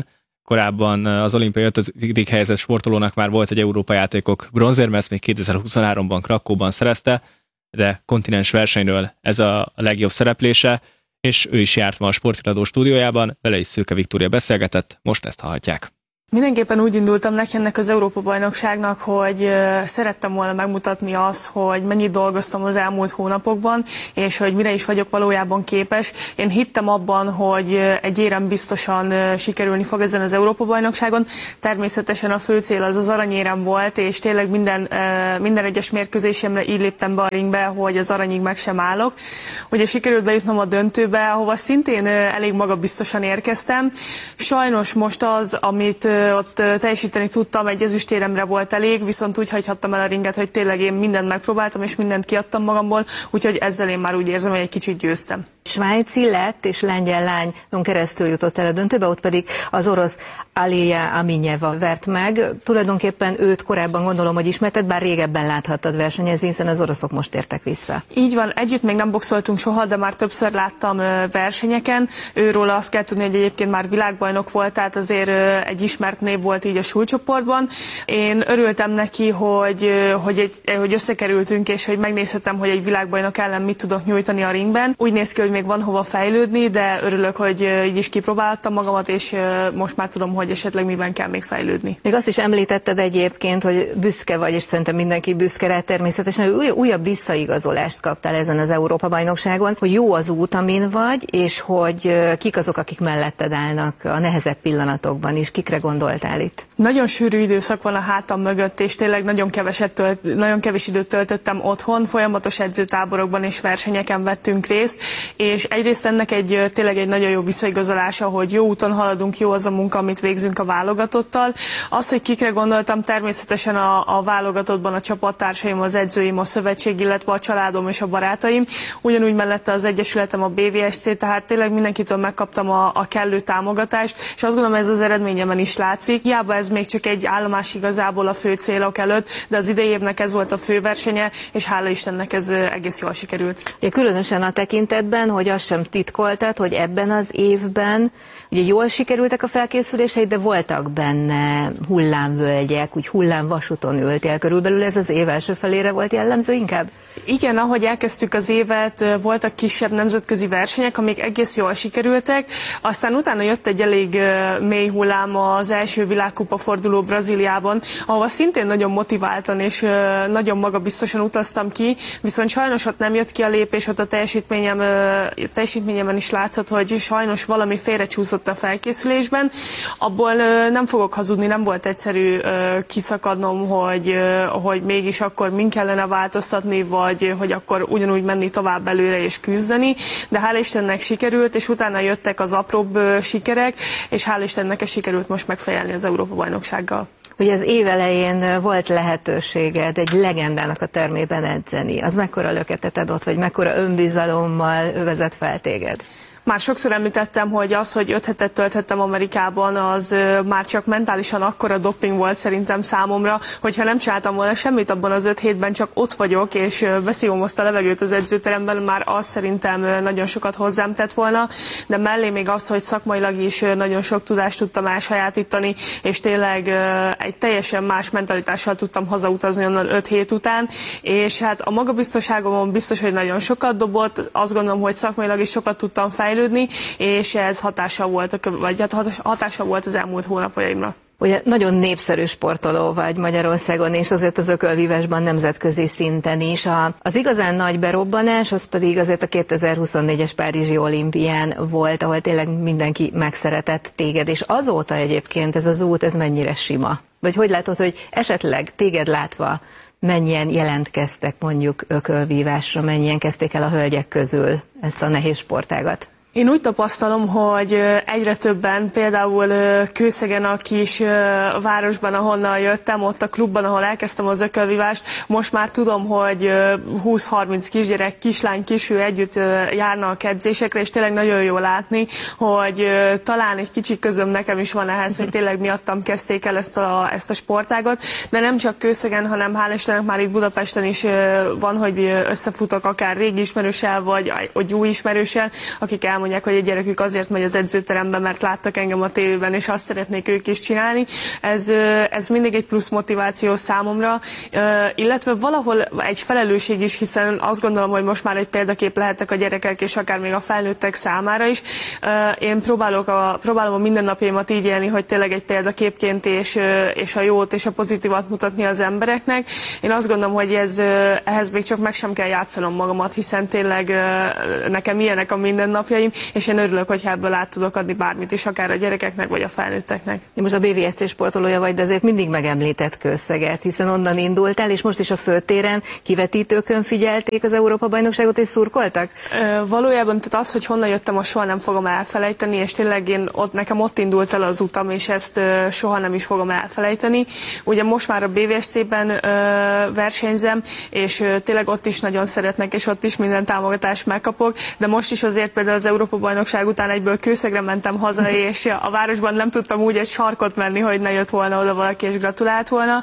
Korábban az olimpiai ötödik helyezett sportolónak már volt egy Európa játékok bronzérme, ezt még kétezer-huszonháromban Krakóban szerezte, de kontinens versenyről ez a legjobb szereplése, és ő is járt ma a Sportiradó stúdiójában, vele is Szőke Viktória beszélgetett, most ezt hallhatják. Mindenképpen úgy indultam neki ennek az Európa-bajnokságnak, hogy uh, szerettem volna megmutatni azt, hogy mennyit dolgoztam az elmúlt hónapokban, és hogy mire is vagyok valójában képes. Én hittem abban, hogy uh, egy érem biztosan uh, sikerülni fog ezen az Európa-bajnokságon. Természetesen a fő cél az az aranyérem volt, és tényleg minden, uh, minden egyes mérkőzésemre így léptem be a ringbe, hogy az aranyig meg sem állok. Ugye sikerült bejutnom a döntőbe, ahova szintén uh, elég magabiztosan érkeztem. Sajnos most az, amit uh, ott teljesíteni tudtam, egy ezüstéremre volt elég, viszont úgy hagyhattam el a ringet, hogy tényleg én mindent megpróbáltam, és mindent kiadtam magamból, úgyhogy ezzel én már úgy érzem, hogy egy kicsit győztem. Svájci lett és lengyel lányon keresztül jutott el a döntőbe, ott pedig az orosz Alija Aminyeva vert meg. Tulajdonképpen őt korábban gondolom, hogy ismerted, bár régebben láthattad versenyezni, hiszen az oroszok most értek vissza. Így van, együtt még nem boxoltunk soha, de már többször láttam versenyeken. Őről azt kell tudni, hogy egyébként már világbajnok volt, tehát azért egy ismert név volt így a súlycsoportban. Én örültem neki, hogy, hogy, egy, hogy összekerültünk, és hogy megnézhetem, hogy egy világbajnok ellen mit tudok nyújtani a ringben. Úgy néz ki, hogy még van hova fejlődni, de örülök, hogy így is kipróbáltam magamat, és most már tudom, hogy esetleg miben kell még fejlődni. Még azt is említetted egyébként, hogy büszke vagy, és szerintem mindenki büszke rá természetesen, hogy újabb visszaigazolást kaptál ezen az Európa-bajnokságon, hogy jó az út, amin vagy, és hogy kik azok, akik melletted állnak a nehezebb pillanatokban is, kikre gondoltál itt? Nagyon sűrű időszak van a hátam mögött, és tényleg nagyon, keveset tölt, nagyon kevés időt töltöttem otthon, folyamatos edzőtáborokban és versenyeken vettünk részt, és egyrészt ennek egy, tényleg egy nagyon jó visszaigazolása, hogy jó úton haladunk, jó az a munka, amit végzünk a válogatottal. Az, hogy kikre gondoltam, természetesen a, a válogatottban a csapattársaim, az edzőim, a szövetség, illetve a családom és a barátaim, ugyanúgy mellette az egyesületem, a bé vé es cé, tehát tényleg mindenkitől megkaptam a, a kellő támogatást, és azt gondolom, ez az eredményemen is látszik. Hiába ez még csak egy állomás igazából a fő célok előtt, de az idei évnek ez volt a fő versenye, és hála Istennek ez egész jól sikerült. Ja, különösen a tekintetben, hogy azt sem titkoltad, hogy ebben az évben ugye jól sikerültek a felkészüléseid, de voltak benne hullámvölgyek, úgy hullámvasúton ültél körülbelül, ez az év első felére volt jellemző inkább? Igen, ahogy elkezdtük az évet, voltak kisebb nemzetközi versenyek, amik egész jól sikerültek, aztán utána jött egy elég mély hullám az első világkupa forduló Brazíliában, ahova szintén nagyon motiváltan és nagyon magabiztosan utaztam ki, viszont sajnos ott nem jött ki a lépés, ott a teljesítményem, teljesítményemben is látszott, hogy sajnos valami félrecsúszott a felkészülésben. Abból nem fogok hazudni, nem volt egyszerű kiszakadnom, hogy, hogy mégis akkor min kellene változtatni, vagy hogy akkor ugyanúgy menni tovább előre és küzdeni, de hál' Istennek sikerült, és utána jöttek az apróbb sikerek, és hál' Istennek ez sikerült most megfejelni az Európa-bajnoksággal. Ugye az év elején volt lehetőséged egy legendának a termében edzeni. Az mekkora löketet adott, vagy mekkora önbizalommal vezet fel téged? Már sokszor említettem, hogy az, hogy öt hetet tölthettem Amerikában, az már csak mentálisan akkora doping volt szerintem számomra, hogyha nem csináltam volna semmit abban az öt hétben, csak ott vagyok, és beszívom azt a levegőt az edzőteremben, már az szerintem nagyon sokat hozzám tett volna, de mellé még azt, hogy szakmailag is nagyon sok tudást tudtam elsajátítani, és tényleg egy teljesen más mentalitással tudtam hazautazni onnan öt hét után, és hát a magabiztosságomon biztos, hogy nagyon sokat dobott, azt gondolom, hogy szakmailag is sokat tudtam fejlődni, és ez hatással volt, vagy hatással volt az elmúlt hónapjaimra. Ugye nagyon népszerű sportoló vagy Magyarországon, és azért az ökölvívásban nemzetközi szinten is. A, az igazán nagy berobbanás, az pedig azért a kétezer-huszonnégyes Párizsi olimpián volt, ahol tényleg mindenki megszeretett téged, és azóta egyébként ez az út, ez mennyire sima? Vagy hogy látod, hogy esetleg téged látva mennyien jelentkeztek mondjuk ökölvívásra, mennyien kezdték el a hölgyek közül ezt a nehéz sportágat? Én úgy tapasztalom, hogy egyre többen, például Kőszegen, a kis városban, ahonnan jöttem, ott a klubban, ahol elkezdtem az ökölvívást, most már tudom, hogy húsz-harminc kisgyerek, kislány, kiső együtt járna a edzésekre, és tényleg nagyon jó látni, hogy talán egy kicsi közöm nekem is van ehhez, hogy tényleg miattam kezdték el ezt a, ezt a sportágot, de nem csak Kőszegen, hanem hál' Istennek már itt Budapesten is van, hogy összefutok akár régi ismerőssel, vagy, vagy új ismerőssel, akik elmondják, elmondják, hogy a gyerekük azért megy az edzőterembe, mert láttak engem a tévében, és azt szeretnék ők is csinálni. Ez, ez mindig egy plusz motiváció számomra, illetve valahol egy felelősség is, hiszen azt gondolom, hogy most már egy példakép lehetek a gyerekek, és akár még a felnőttek számára is. Én próbálok a, próbálom a mindennapjaimat így élni, hogy tényleg egy példaképként és, és a jót és a pozitívat mutatni az embereknek. Én azt gondolom, hogy ez, ehhez még csak meg sem kell játszanom magamat, hiszen tényleg nekem ilyenek a mindennapjaim, és én örülök, hogy ebből át tudok adni bármit is, akár a gyerekeknek, vagy a felnőtteknek. Most a bé vé es cé sportolója vagy, de azért mindig megemlített Kőszeget, hiszen onnan indultál, és most is a főtéren kivetítőkön figyelték az Európa-bajnokságot, és szurkoltak? Valójában tehát az, hogy honnan jöttem, most soha nem fogom elfelejteni, és tényleg én ott, nekem ott indult el az utam, és ezt soha nem is fogom elfelejteni. Ugye most már a bé vé es cében versenyzem, és tényleg ott is nagyon szeretnek, és ott is minden támogatást megkapok, de most is azért például az Európa-bajnokság után egyből Kőszegre mentem haza, és a városban nem tudtam úgy egy sarkot menni, hogy ne jött volna oda valaki és gratulált volna.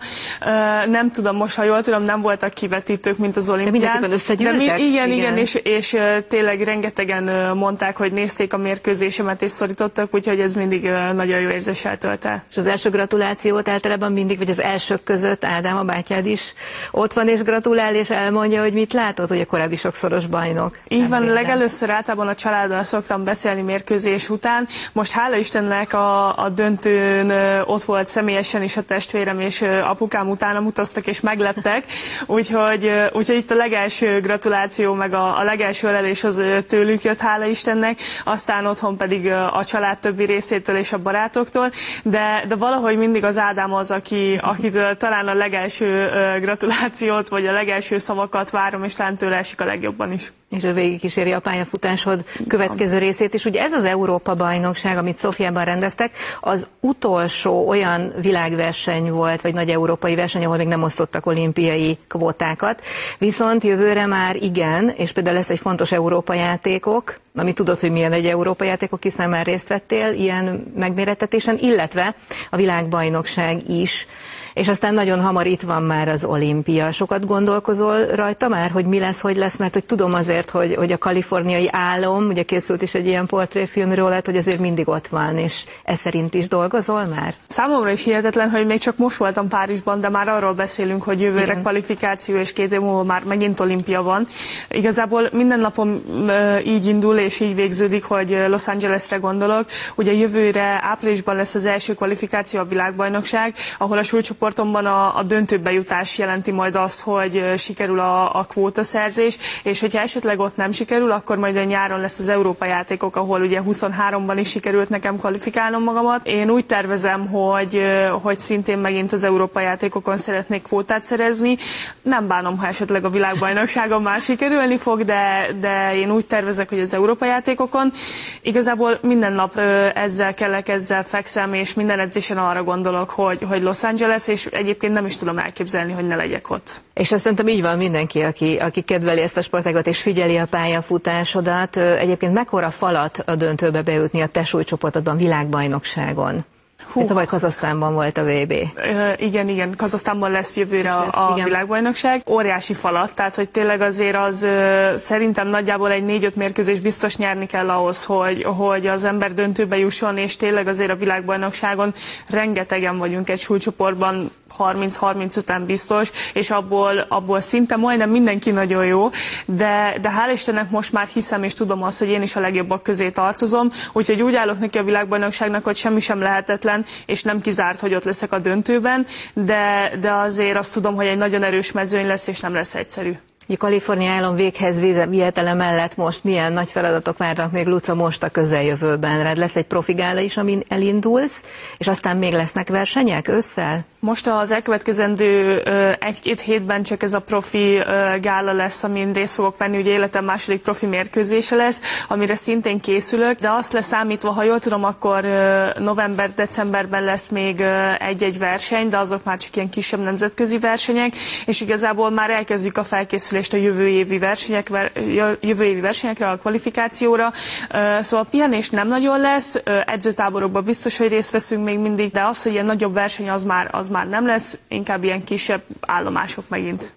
Nem tudom, most ha jól tudom, nem voltak kivetítők, mint az olimpián. De összegyűltek? De mi, igen, igen, igen, és, és tényleg rengetegen mondták, hogy nézték a mérkőzésemet és szorítottak, úgyhogy ez mindig nagyon jó érzéssel tölt el. És az első gratulációt általában mindig, vagy az elsők között Ádám, a bátyád is ott van és gratulál, és elmondja, hogy mit látott, hogy a korábbi sokszoros bajnok. Így van, legelőször általában a családdal szoktam beszélni mérkőzés után. Most hála Istennek a, a döntőn ott volt személyesen is a testvérem, és apukám utána utaztak és megleptek, úgyhogy, úgyhogy itt a legelső gratuláció, meg a, a legelső ölelés az tőlük jött, hála Istennek, aztán otthon pedig a család többi részétől és a barátoktól, de, de valahogy mindig az Ádám az, aki, akitől talán a legelső gratulációt, vagy a legelső szavakat várom, és talán tőle esik a legjobban is. És ő végigkíséri a pályafutásod következő részét is. Ugye ez az Európa-bajnokság, amit Szofiában rendeztek, az utolsó olyan világverseny volt, vagy nagy európai verseny, ahol még nem osztottak olimpiai kvótákat. Viszont jövőre már igen, és például lesz egy fontos Európa játékok, ami tudod, hogy milyen egy Európa játékok, hiszen már részt vettél ilyen megmérettetésen, illetve a világbajnokság is. És aztán nagyon hamar itt van már az olimpia. Sokat gondolkozol rajta már, hogy mi lesz, hogy lesz, mert hogy tudom azért, hogy, hogy a kaliforniai álom, ugye készült is egy ilyen portréfilm róla, hogy azért mindig ott van, és ez szerint is dolgozol már? Számomra is hihetetlen, hogy még csak most voltam Párizsban, de már arról beszélünk, hogy jövőre igen. Kvalifikáció, és két év múlva már megint olimpia van. Igazából minden napom így indul, és így végződik, hogy Los Angelesre gondolok. Ugye jövőre áprilisban lesz az első kvalifikáció, a világbajnokság, ahol a súlycsoportomban a, a döntőbe jutás jelenti majd azt, hogy sikerül a, a kvótaszerzés, és hogyha esetleg ott nem sikerül, akkor majd a nyáron lesz az Európa játékok, ahol ugye huszonháromban is sikerült nekem kvalifikálnom magamat. Én úgy tervezem, hogy, hogy szintén megint az Európa játékokon szeretnék kvótát szerezni. Nem bánom, ha esetleg a világbajnokságon már sikerülni fog, de, de én úgy tervezek, hogy az Európa játékokon. Igazából minden nap ezzel kellek, ezzel fekszem, és minden edzésen arra gondolok, hogy, hogy Los Angeles, és egyébként nem is tudom elképzelni, hogy ne legyek ott. És azt szerintem így van mindenki, aki, aki kedveli ezt a sportágat és figyeli a pályafutásodat. Egyébként mekkora falat a döntőbe bejutni a te súlycsoportodban világbajnokságon? Tavaly Kazahsztánban volt a vé bé. Uh, igen, igen, Kazahsztánban lesz jövőre a, a világbajnokság. Óriási falat, tehát hogy tényleg azért az uh, szerintem nagyjából egy négy-öt mérkőzés biztos nyerni kell ahhoz, hogy, hogy az ember döntőbe jusson, és tényleg azért a világbajnokságon rengetegen vagyunk egy súlycsoportban, harminc-harmincöten biztos, és abból, abból szinte majdnem mindenki nagyon jó, de, de hál' Istennek most már hiszem és tudom azt, hogy én is a legjobbak közé tartozom, úgyhogy úgy állok neki a világbajnokságnak, hogy semmi sem lehetetlen, és nem kizárt, hogy ott leszek a döntőben, de, de azért azt tudom, hogy egy nagyon erős mezőny lesz, és nem lesz egyszerű. A Kalifornia álom véghez vihetele mellett most milyen nagy feladatok várnak még, Luca, most a közeljövőben? Rád lesz egy profigála is, amin elindulsz, és aztán még lesznek versenyek ősszel? Most az elkövetkezendő egy-két hétben csak ez a profi gála lesz, amin részt fogok venni, ugye életem második profi mérkőzése lesz, amire szintén készülök, de azt leszámítva, ha jól tudom, akkor november-decemberben lesz még egy-egy verseny, de azok már csak ilyen kisebb nemzetközi versenyek, és igazából már elkezdjük a felkészülést a jövő évi versenyekre, jövő évi versenyekre, a kvalifikációra. Szóval pihenés nem nagyon lesz, edzőtáborokban biztos, hogy részt veszünk még mindig, de az, hogy ilyen nagyobb verseny az már, az már nem lesz, inkább ilyen kisebb állomások megint.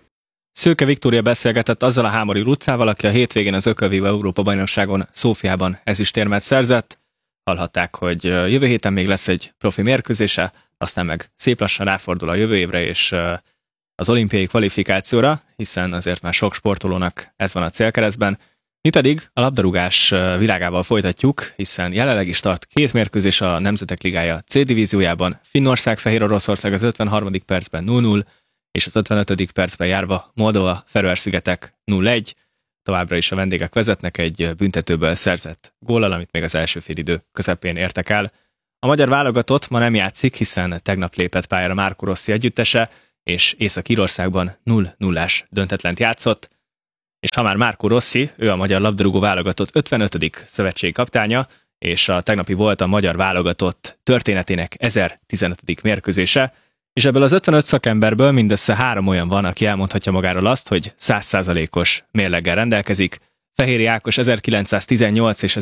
Szőke Viktória beszélgetett azzal a Hámori Lucával, aki a hétvégén az Ökölvívó Európa-bajnokságon Szófiában ezüstérmet szerzett. Hallhatták, hogy jövő héten még lesz egy profi mérkőzése, aztán meg szép lassan ráfordul a jövő évre és az olimpiai kvalifikációra, hiszen azért már sok sportolónak ez van a célkeresztben. Mi pedig a labdarúgás világával folytatjuk, hiszen jelenleg is tart két mérkőzés a Nemzetek Ligája C divíziójában. Finnország, Fehér-Oroszország az ötvenharmadik percben nulla nulla, és az ötvenötödik percben járva Moldova, Feröer-szigetek nulla egy. Továbbra is a vendégek vezetnek egy büntetőből szerzett góllal, amit még az első félidő közepén értek el. A magyar válogatott ma nem játszik, hiszen tegnap lépett pályára Marco Rossi együttese, és Észak-Írországban nulla nullás döntetlent játszott. És ha már Marco Rossi, ő a magyar labdarúgó válogatott ötvenötödik szövetségi kaptánya, és a tegnapi volt a magyar válogatott történetének ezertizenötödik mérkőzése, és ebből az ötvenöt szakemberből mindössze három olyan van, aki elmondhatja magáról azt, hogy száz százalékos mérleggel rendelkezik. Fehéri Ákos ezerkilencszáztizennyolc és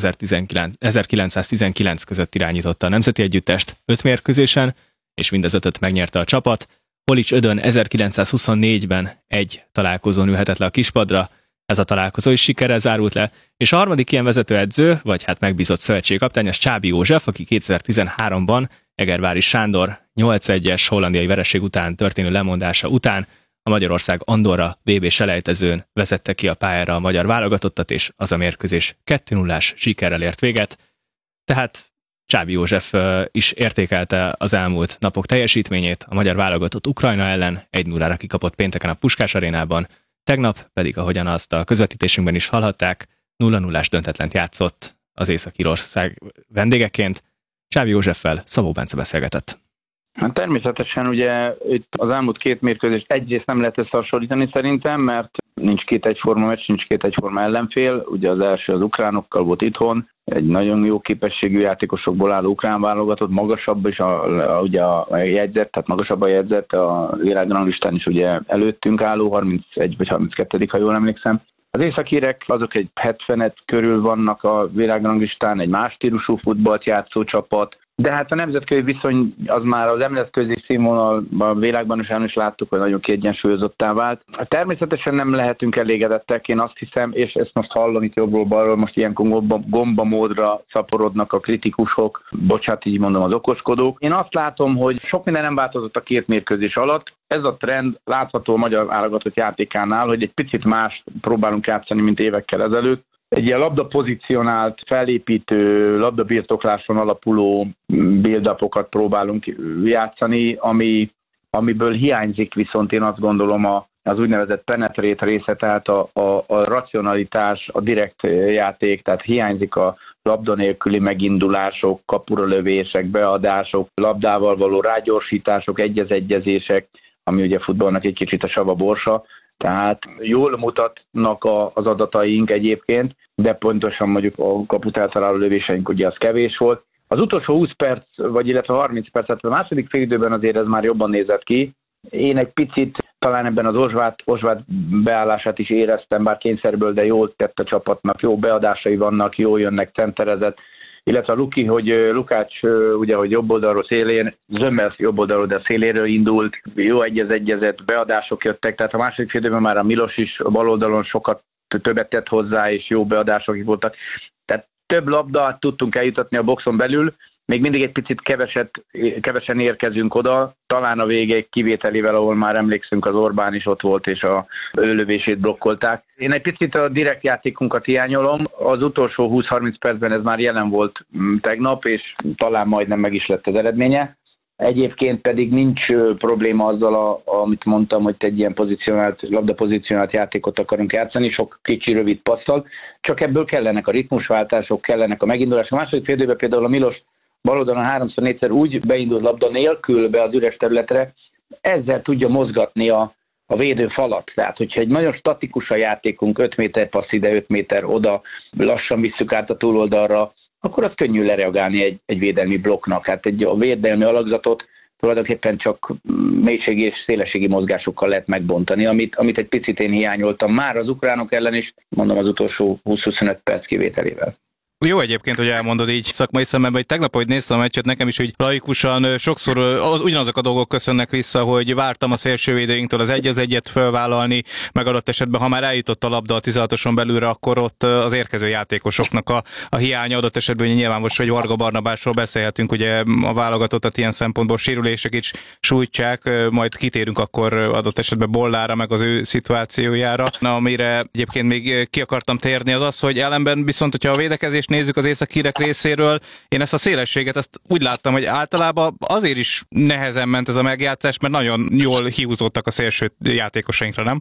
ezerkilencszáztizenkilenc között irányította a nemzeti együttest öt mérkőzésen, és mind az ötöt megnyerte a csapat. Holics Ödön ezerkilencszázhuszonnégyben egy találkozón ülhetett le a kispadra, ez a találkozó is sikerrel zárult le, és a harmadik ilyen vezetőedző, vagy hát megbízott szövetségi kaptány, az Csábi József, aki kétezer-tizenháromban Egervári Sándor nyolc egyes hollandiai vereség után történő lemondása után a Magyarország Andorra vé bé selejtezőn vezette ki a pályára a magyar válogatottat, és az a mérkőzés kettő nullás sikerrel ért véget. Tehát Csábi József is értékelte az elmúlt napok teljesítményét, a magyar válogatott Ukrajna ellen egy nullára kikapott pénteken a Puskás arénában, tegnap pedig, ahogyan azt a közvetítésünkben is hallhatták, nulla nullás döntetlent játszott az Észak-Írország vendégeként. Csábi Józseffel Szabó Bence beszélgetett. Hát természetesen ugye itt az elmúlt két mérkőzést egyrészt nem lehet összehasonlítani szerintem, mert nincs két egyforma meccs, nincs két egyforma ellenfél. Ugye az első az ukránokkal volt itthon, egy nagyon jó képességű játékosokból álló ukrán válogatott, magasabb is a, a, ugye a jegyzet, tehát magasabb a jegyzet, a világranglistán is ugye előttünk álló, harmincegy vagy harminckettedik ha jól emlékszem. Az északírek azok egy hetvenet körül vannak a világranglistán, egy más stílusú futballt játszó csapat, de hát a nemzetközi viszony az már az nemzetközi színvonalban a világban is, is láttuk, hogy nagyon kiegyensúlyozottá vált. Természetesen nem lehetünk elégedettek, én azt hiszem, és ezt most hallom itt jobbról-balról, most ilyen gomba, gomba módra szaporodnak a kritikusok, bocsát, így mondom, az okoskodók. Én azt látom, hogy sok minden nem változott a két mérkőzés alatt. Ez a trend látható a magyar válogatott játékánál, hogy egy picit más próbálunk játszani, mint évekkel ezelőtt. Egy ilyen labdapozícionált, felépítő, labdabirtokláson alapuló build-upokat próbálunk játszani, ami, amiből hiányzik viszont én azt gondolom a, az úgynevezett penetrate része, tehát a, a, a racionalitás, a direkt játék, tehát hiányzik a labda nélküli megindulások, kapuralövések, beadások, labdával való rágyorsítások, egyez-egyezések, ami ugye futballnak egy kicsit a sava borsa. Tehát jól mutatnak a, az adataink egyébként, de pontosan mondjuk a kaput eltaláló lövéseink ugye az kevés volt. Az utolsó húsz perc, vagy illetve harminc percet, a második félidőben azért ez már jobban nézett ki. Én egy picit talán ebben az Ozsvát, Ozsvát beállását is éreztem, bár kényszerből, de jól tett a csapatnak, jó beadásai vannak, jól jönnek centerezett, illetve a Luki, hogy Lukács ugye, hogy jobb oldalról szélén, Zömmel jobb oldalról, de széléről indult, jó egyez-egyezett, beadások jöttek, tehát a második félidőben már a Milos is a bal oldalon sokat többet tett hozzá, és jó beadások voltak. Tehát több labdát tudtunk eljutatni a boxon belül, még mindig egy picit keveset, kevesen érkezünk oda, talán a végéig kivételével, ahol már emlékszünk, az Orbán is ott volt, és a lövését blokkolták. Én egy picit a direkt játékunkat hiányolom, az utolsó húsz-harminc percben ez már jelen volt tegnap, és talán majdnem meg is lett az eredménye. Egyébként pedig nincs probléma azzal, a, amit mondtam, hogy egy ilyen pozícionált, labdapozícionált játékot akarunk játszani, sok kicsi rövid passzal, csak ebből kellenek a ritmusváltások, kellenek a megindulások. A második félidőben például a Milos baloldalon háromszor négyszer úgy beindult labda nélkül be az üres területre, ezzel tudja mozgatni a, a védő falat. Tehát, hogyha egy nagyon statikus a játékunk, öt méter passz ide, öt méter oda, lassan visszük át a túloldalra, akkor az könnyű lereagálni egy, egy védelmi blokknak. Hát egy a védelmi alakzatot tulajdonképpen csak mélységi és szélességi mozgásokkal lehet megbontani, amit, amit egy picit én hiányoltam már az ukránok ellen is, mondom az utolsó húsz-huszonöt perc kivételével. Jó egyébként, hogy elmondod így szakmai szemben, hogy tegnap, hogy néztem a meccset, nekem is, hogy laikusan sokszor az, ugyanazok a dolgok köszönnek vissza, hogy vártam a szélsővédőinktől az egy az egyet fölvállalni, meg adott esetben, ha már eljutott a labda a tizenhatoson belülre, akkor ott az érkező játékosoknak a, a hiánya adott esetben, hogy nyilván most, hogy Varga Barnabásról beszélhetünk, ugye a válogatottat ilyen szempontból sérülések is sújtsák, majd kitérünk akkor adott esetben Bollára, meg az ő szituációjára. Na, amire egyébként még ki akartam térni, az az, hogy ellenben viszont, hogyha a védekezés nézzük az észak-hírek részéről, én ezt a szélességet ezt úgy láttam, hogy általában azért is nehezen ment ez a megjátszás, mert nagyon jól hígúzottak a szélső játékosainkra, nem?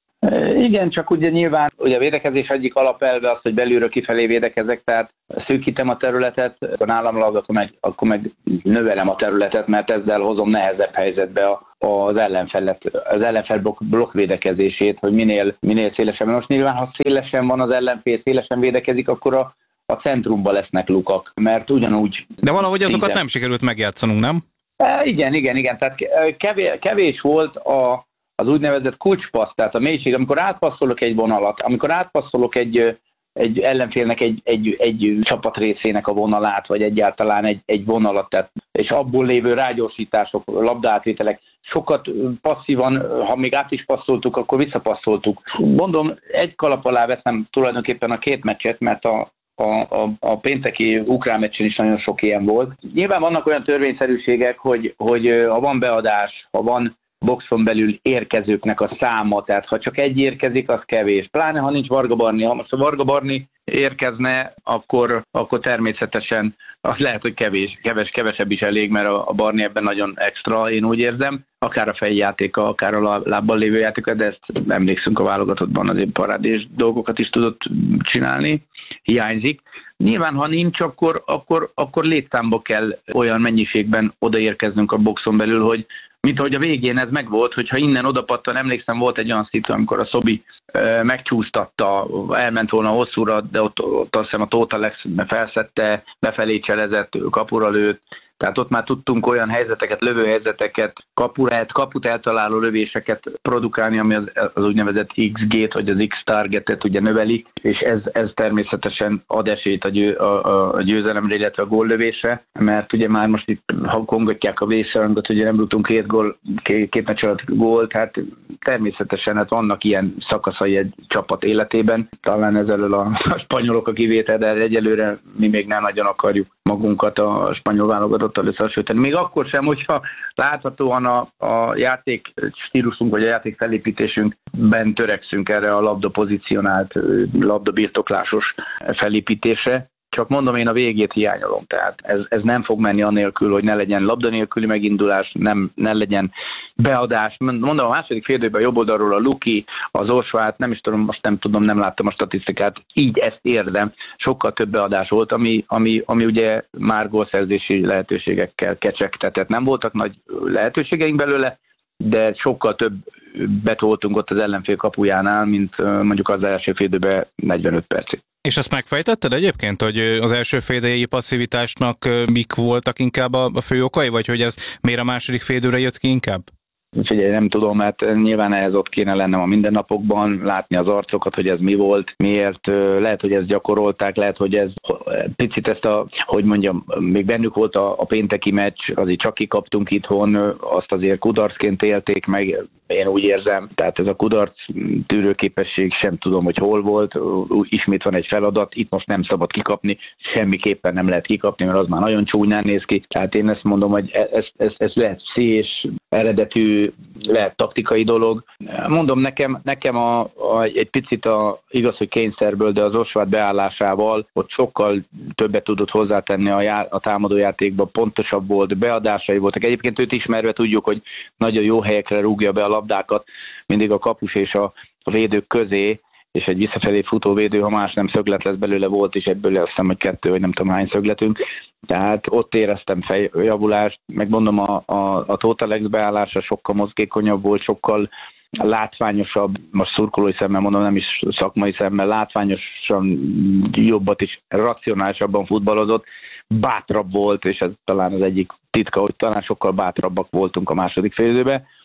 Igen, csak ugye nyilván ugye a védekezés egyik alapelve az, hogy belülről kifelé védekezek, tehát szűkítem a területet, akkor nálam labda, akkor meg, akkor meg növelem a területet, mert ezzel hozom nehezebb helyzetbe az ellenfelet, az ellenfel blokk, blokkvédekezését, hogy minél, minél szélesen. Most nyilván, ha szélesen van az ellenfél, szélesen védekezik, akkor a a centrumban lesznek lukak, mert ugyanúgy... De valahogy azokat tízen... nem sikerült megjátszanunk, nem? E, igen, igen, igen. Tehát kevés, kevés volt a, az úgynevezett kulcspassz, tehát a mélység, amikor átpasszolok egy vonalat, amikor átpasszolok egy, egy ellenfélnek egy, egy, egy csapat részének a vonalát, vagy egyáltalán egy, egy vonalat, tehát, és abból lévő rágyorsítások, labdaátvételek, sokat passzívan, ha még át is passzoltuk, akkor visszapasszoltuk. Mondom, egy kalap alá veszem tulajdonképpen a két meccset, mert a A, a, a pénteki ukrán meccsen is nagyon sok ilyen volt. Nyilván vannak olyan törvényszerűségek, hogy, hogy ha van beadás, ha van boxon belül érkezőknek a száma, tehát ha csak egy érkezik, az kevés. Pláne, ha nincs Varga Barni. Ha most a Varga Barni érkezne, akkor, akkor természetesen az lehet, hogy kevés, keves, kevesebb is elég, mert a, a Barni ebben nagyon extra, én úgy érzem. Akár a fejjátéka, akár a lábbal lévő játéka, de ezt emlékszünk a válogatottban, azért parádés dolgokat is tudott csinálni. Hiányzik. Nyilván, ha nincs, akkor, akkor, akkor létszámba kell olyan mennyiségben odaérkeznünk a boxon belül, hogy mint ahogy a végén ez megvolt, hogyha innen odapattan, emlékszem, volt egy olyan szitu, amikor a Szobi e, megcsúsztatta, elment volna hosszúra, de ott, ott azt hiszem a Tóth Alex felszedte, befelé cselezett, kapura lőtt. Tehát ott már tudtunk olyan helyzeteket, lövőhelyzeteket, kaput, kaput eltaláló lövéseket produkálni, ami az, az úgynevezett iksz gét, vagy az X-targetet ugye növeli, és ez, ez természetesen ad esélyt a, győ, a, a győzelemre, illetve a góllövésre, mert ugye már most itt, ha kongatják a vészrangot, ugye nem tudtunk két gól, két, két meccs alatt gól, tehát természetesen hát vannak ilyen szakaszai egy csapat életében, talán ez elől a, a spanyolok a kivétel, de egyelőre mi még nem nagyon akarjuk magunkat a spanyol válogatottal összehasonlítani. Még akkor sem, hogyha láthatóan a, a játék stílusunk, vagy a játék felépítésünkben törekszünk erre a labda pozícionált, labda birtoklásos felépítésre. Csak mondom, én a végét hiányolom, tehát ez, ez nem fog menni anélkül, hogy ne legyen labda nélküli megindulás, nem, ne legyen beadás. Mondom, a második fél időben a jobb oldalról a Luki, az Osvát, nem is tudom, most nem tudom, nem láttam a statisztikát, így ezt érdem, sokkal több beadás volt, ami, ami, ami ugye már gólszerzési lehetőségekkel kecsegtetett. Nem voltak nagy lehetőségeink belőle, de sokkal több betoltunk ott az ellenfél kapujánál, mint mondjuk az első fél időben negyvenöt percig. És azt megfejtetted egyébként, hogy az első félidei passzivitásnak mik voltak inkább a fő okai, vagy hogy ez miért a második fél időre jött ki inkább? Figyelj, nem tudom, mert nyilván ehhez ott kéne lennem a mindennapokban, látni az arcokat, hogy ez mi volt, miért, lehet, hogy ezt gyakorolták, lehet, hogy ez picit ezt a, hogy mondjam, még bennük volt a, a pénteki meccs, azért csak kikaptunk itthon, azt azért kudarcként élték meg, én úgy érzem, tehát ez a kudarc tűrőképesség sem tudom, hogy hol volt, ismét van egy feladat, itt most nem szabad kikapni, semmiképpen nem lehet kikapni, mert az már nagyon csúnyán néz ki, tehát én ezt mondom, hogy ez, ez, ez lehet szés, eredetű, lehet taktikai dolog. Mondom, nekem, nekem a, a, egy picit a, igaz, hogy kényszerből, de az Osvát beállásával ott sokkal többet tudott hozzátenni a, já, a támadójátékba, pontosabb volt, beadásai voltak. Egyébként őt ismerve tudjuk, hogy nagyon jó helyekre rúgja be a labdákat, mindig a kapus és a, a védők közé, és egy visszafelé futó védő, ha más nem szöglet lesz belőle, volt is ebből, azt hiszem, hogy kettő, vagy nem tudom hány szögletünk. Tehát ott éreztem fejjavulást, meg mondom, a, a, a Tóth Alex beállása sokkal mozgékonyabb volt, sokkal látványosabb, most szurkolói szemmel mondom, nem is szakmai szemmel, látványosan jobbat is, racionálisabban futballozott, bátrabb volt, és ez talán az egyik titka, hogy talán sokkal bátrabbak voltunk a második fél időben.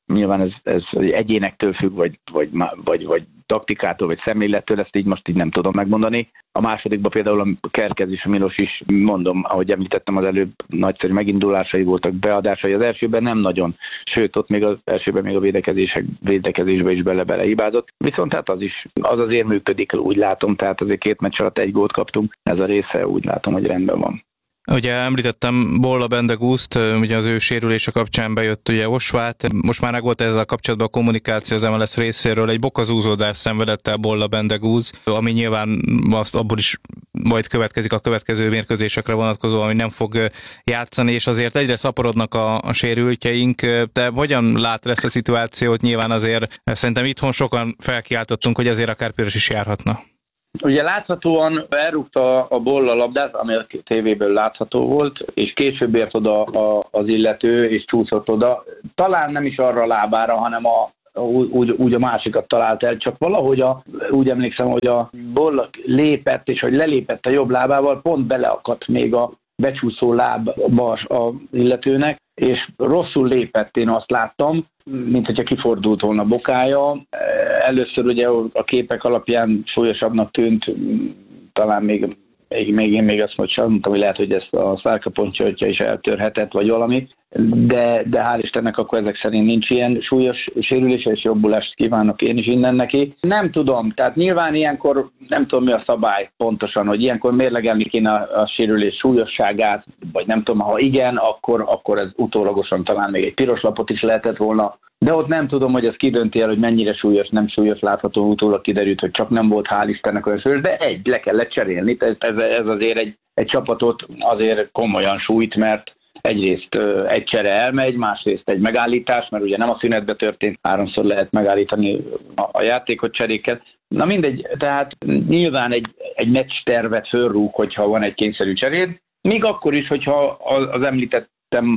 nyilván ez, ez egyénektől függ, vagy, vagy, vagy, vagy taktikától, vagy szemlélettől, ezt így most így nem tudom megmondani. A másodikban például a Kerkez és a Milos is, mondom, ahogy említettem az előbb, nagyszerű megindulásai voltak, beadásai. Az elsőben nem nagyon, sőt, ott még az elsőben még a védekezések, védekezésbe is bele-bele hibázott. Viszont hát az is, az azért működik, úgy látom, tehát azért két meccs alatt egy gólt kaptunk, ez a része úgy látom, hogy rendben van. Ugye említettem Bolla Bendegúzt, ugye az ő sérülése kapcsán bejött ugye Osvát, most már megvolt ezzel kapcsolatban a kommunikáció az em el es részéről, egy bokazúzódás szenvedett el Bolla Bendegúz, ami nyilván azt abból is majd következik a következő mérkőzésekre vonatkozó, ami nem fog játszani, és azért egyre szaporodnak a, a sérültjeink. Te hogyan látod ezt a szituációt? Nyilván azért szerintem itthon sokan felkiáltottunk, hogy azért akár piros is járhatna. Ugye láthatóan elrúgta a Bolla labdát, ami a tévéből látható volt, és később ért oda az illető, és csúszott oda. Talán nem is arra a lábára, hanem a, úgy, úgy a másikat talált el, csak valahogy a, úgy emlékszem, hogy a Bolla lépett, és hogy lelépett a jobb lábával, pont beleakadt még a becsúszó lábba az illetőnek, és rosszul lépett, én azt láttam, mint hogyha kifordult volna bokája. Először ugye a képek alapján súlyosabbnak tűnt, talán még, még, még én még azt mondtam, hogy lehet, hogy ezt a szárkapontja is eltörhetett, vagy valami, de, de hál' Istennek akkor ezek szerint nincs ilyen súlyos sérülése, és jobbulást kívánok én is innen neki. Nem tudom, tehát nyilván ilyenkor nem tudom mi a szabály pontosan, hogy ilyenkor mérlegelni kéne a, a sérülés súlyosságát, vagy nem tudom, ha igen, akkor, akkor ez utólagosan talán még egy piros lapot is lehetett volna. De ott nem tudom, hogy ez kidönti el, hogy mennyire súlyos, nem súlyos, látható utólag kiderült, hogy csak nem volt, hál' Istennek olyan súlyos, de egy, le kellett cserélni. Ez, ez, ez azért egy, egy csapatot azért komolyan sújt, mert egyrészt egy csere elmegy, másrészt egy megállítás, mert ugye nem a szünetbe történt, háromszor lehet megállítani a játékot cserékkel. Na mindegy, tehát nyilván egy, egy meccs tervet fölrúg, hogyha van egy kényszerű cseréd, még akkor is, hogyha az említett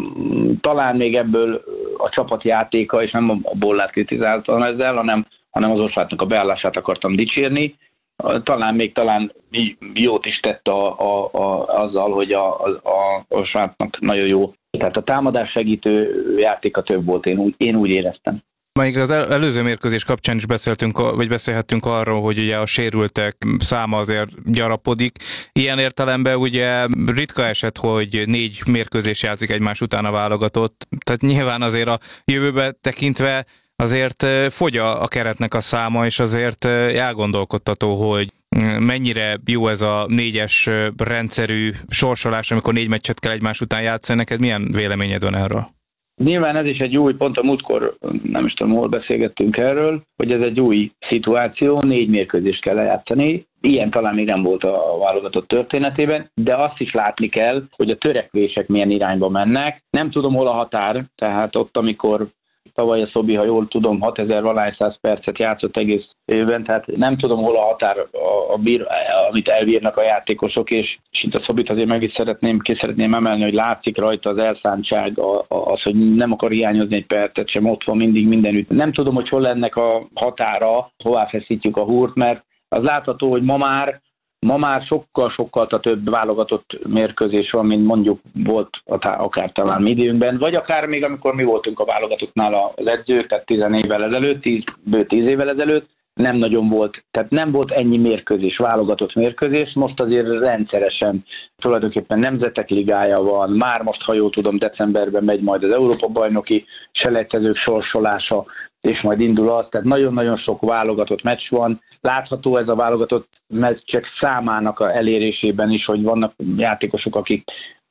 talán még ebből a csapatjátéka, és nem a Bollát kritizáltam ezzel, hanem, hanem az Osvátnak a beállását akartam dicsérni. Talán még talán jót is tett a, a, a, azzal, hogy a, a, a Osvátnak nagyon jó. Tehát a támadás segítő játéka több volt, én úgy, én úgy éreztem. Még az előző mérkőzés kapcsán is beszéltünk, vagy beszélhettünk arról, hogy ugye a sérültek száma azért gyarapodik. Ilyen értelemben ugye ritka eset, hogy négy mérkőzés játszik egymás után a válogatott. Tehát nyilván azért a jövőbe tekintve azért fogy a keretnek a száma, és azért elgondolkodtató, hogy mennyire jó ez a négyes rendszerű sorsolás, amikor négy meccset kell egymás után játszani. Neked milyen véleményed van erről? Nyilván ez is egy új, pont a múltkor, nem is tudom, hol beszélgettünk erről, hogy ez egy új szituáció, négy mérkőzést kell lejátszani. Ilyen talán még nem volt a válogatott történetében, de azt is látni kell, hogy a törekvések milyen irányba mennek. Nem tudom, hol a határ, tehát ott, amikor tavaly a Szobi, ha jól tudom, hatezer valahány száz percet játszott egész évben, tehát nem tudom, hol a határ, a, a bír, amit elbírnak a játékosok, és, és itt a Szobit azért meg is szeretném, ki szeretném emelni, hogy látszik rajta az elszántság, a, a, az, hogy nem akar hiányozni egy percet sem, ott van mindig mindenütt. Nem tudom, hogy hol ennek a határa, hová feszítjük a húrt, mert az látható, hogy ma már Ma már sokkal-sokkal több válogatott mérkőzés van, mint mondjuk volt akár talán mi időnkben, vagy akár még amikor mi voltunk a válogatottnál az edzők, tehát tíz évvel ezelőtt, tíz, bő tíz évvel ezelőtt, nem nagyon volt, tehát nem volt ennyi mérkőzés, válogatott mérkőzés, most azért rendszeresen tulajdonképpen nemzetek ligája van, már most, ha jól tudom, decemberben megy majd az Európa-bajnoki selejtezők sorsolása, és majd indul az, tehát nagyon-nagyon sok válogatott meccs van. Látható ez a válogatott meccsek számának a elérésében is, hogy vannak játékosok, akik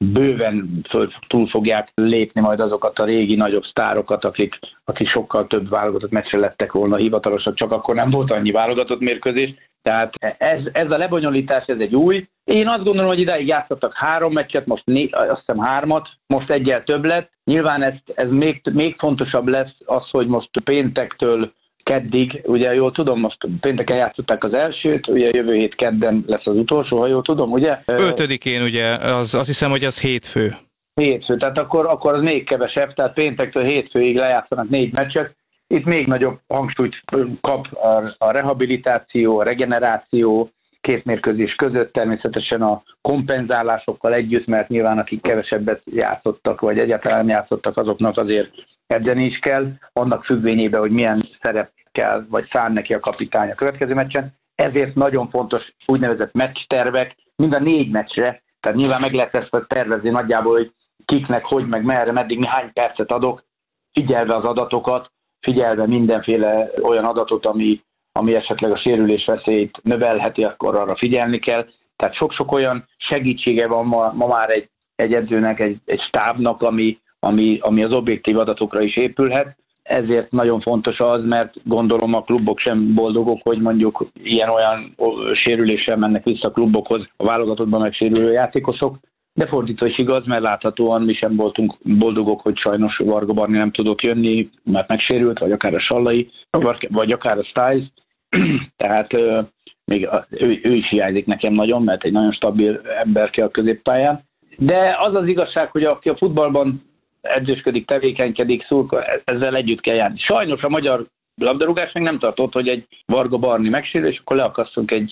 bőven föl, túl fogják lépni majd azokat a régi nagyobb sztárokat, akik, akik sokkal több válogatott meccsre lettek volna hivatalosak, csak akkor nem volt annyi válogatott mérkőzés. Tehát ez, ez a lebonyolítás, ez egy új. Én azt gondolom, hogy idáig játszottak három meccset, most né, azt hiszem hármat, most egyel több lett. Nyilván ez, ez még, még fontosabb lesz az, hogy most péntektől keddig, ugye jól tudom, most pénteken játszották az elsőt, ugye jövő hét kedden lesz az utolsó, ha jól tudom, ugye? Ötödikén ugye, az, azt hiszem, hogy az hétfő. Hétfő, tehát akkor, akkor az még kevesebb, tehát péntektől hétfőig lejátszanak négy meccset. Itt még nagyobb hangsúlyt kap a, a rehabilitáció, a regeneráció, két mérkőzés között, természetesen a kompenzálásokkal együtt, mert nyilván akik kevesebbet játszottak, vagy egyáltalán játszottak, azoknak azért edzeni is kell, annak függvényében, hogy milyen szerep kell, vagy szán neki a kapitány a következő meccsen. Ezért nagyon fontos úgynevezett meccstervek, mind a négy meccsre, tehát nyilván meg lehet ezt tervezni nagyjából, hogy kiknek, hogy, meg merre, meddig, mi hány percet adok, figyelve az adatokat, figyelve mindenféle olyan adatot, ami, ami esetleg a sérülés veszélyt növelheti, akkor arra figyelni kell. Tehát sok-sok olyan segítsége van ma, ma már egy, egy edzőnek, egy, egy stábnak, ami, ami, ami az objektív adatokra is épülhet. Ezért nagyon fontos az, mert gondolom a klubok sem boldogok, hogy mondjuk ilyen-olyan sérüléssel mennek vissza a klubokhoz a válogatottban megsérülő játékosok, de fordítva is igaz, mert láthatóan mi sem voltunk boldogok, hogy sajnos Varga Barni nem tudott jönni, mert megsérült, vagy akár a Sallai, vagy akár a Stiles. Tehát euh, még a, ő, ő is hiányzik nekem nagyon, mert egy nagyon stabil emberke a középpályán. De az az igazság, hogy aki a futballban edzősködik, tevékenykedik, szurka, ezzel együtt kell járni. Sajnos a magyar labdarúgás még nem tartott, hogy egy Varga Barni megsérül, és akkor leakasztunk egy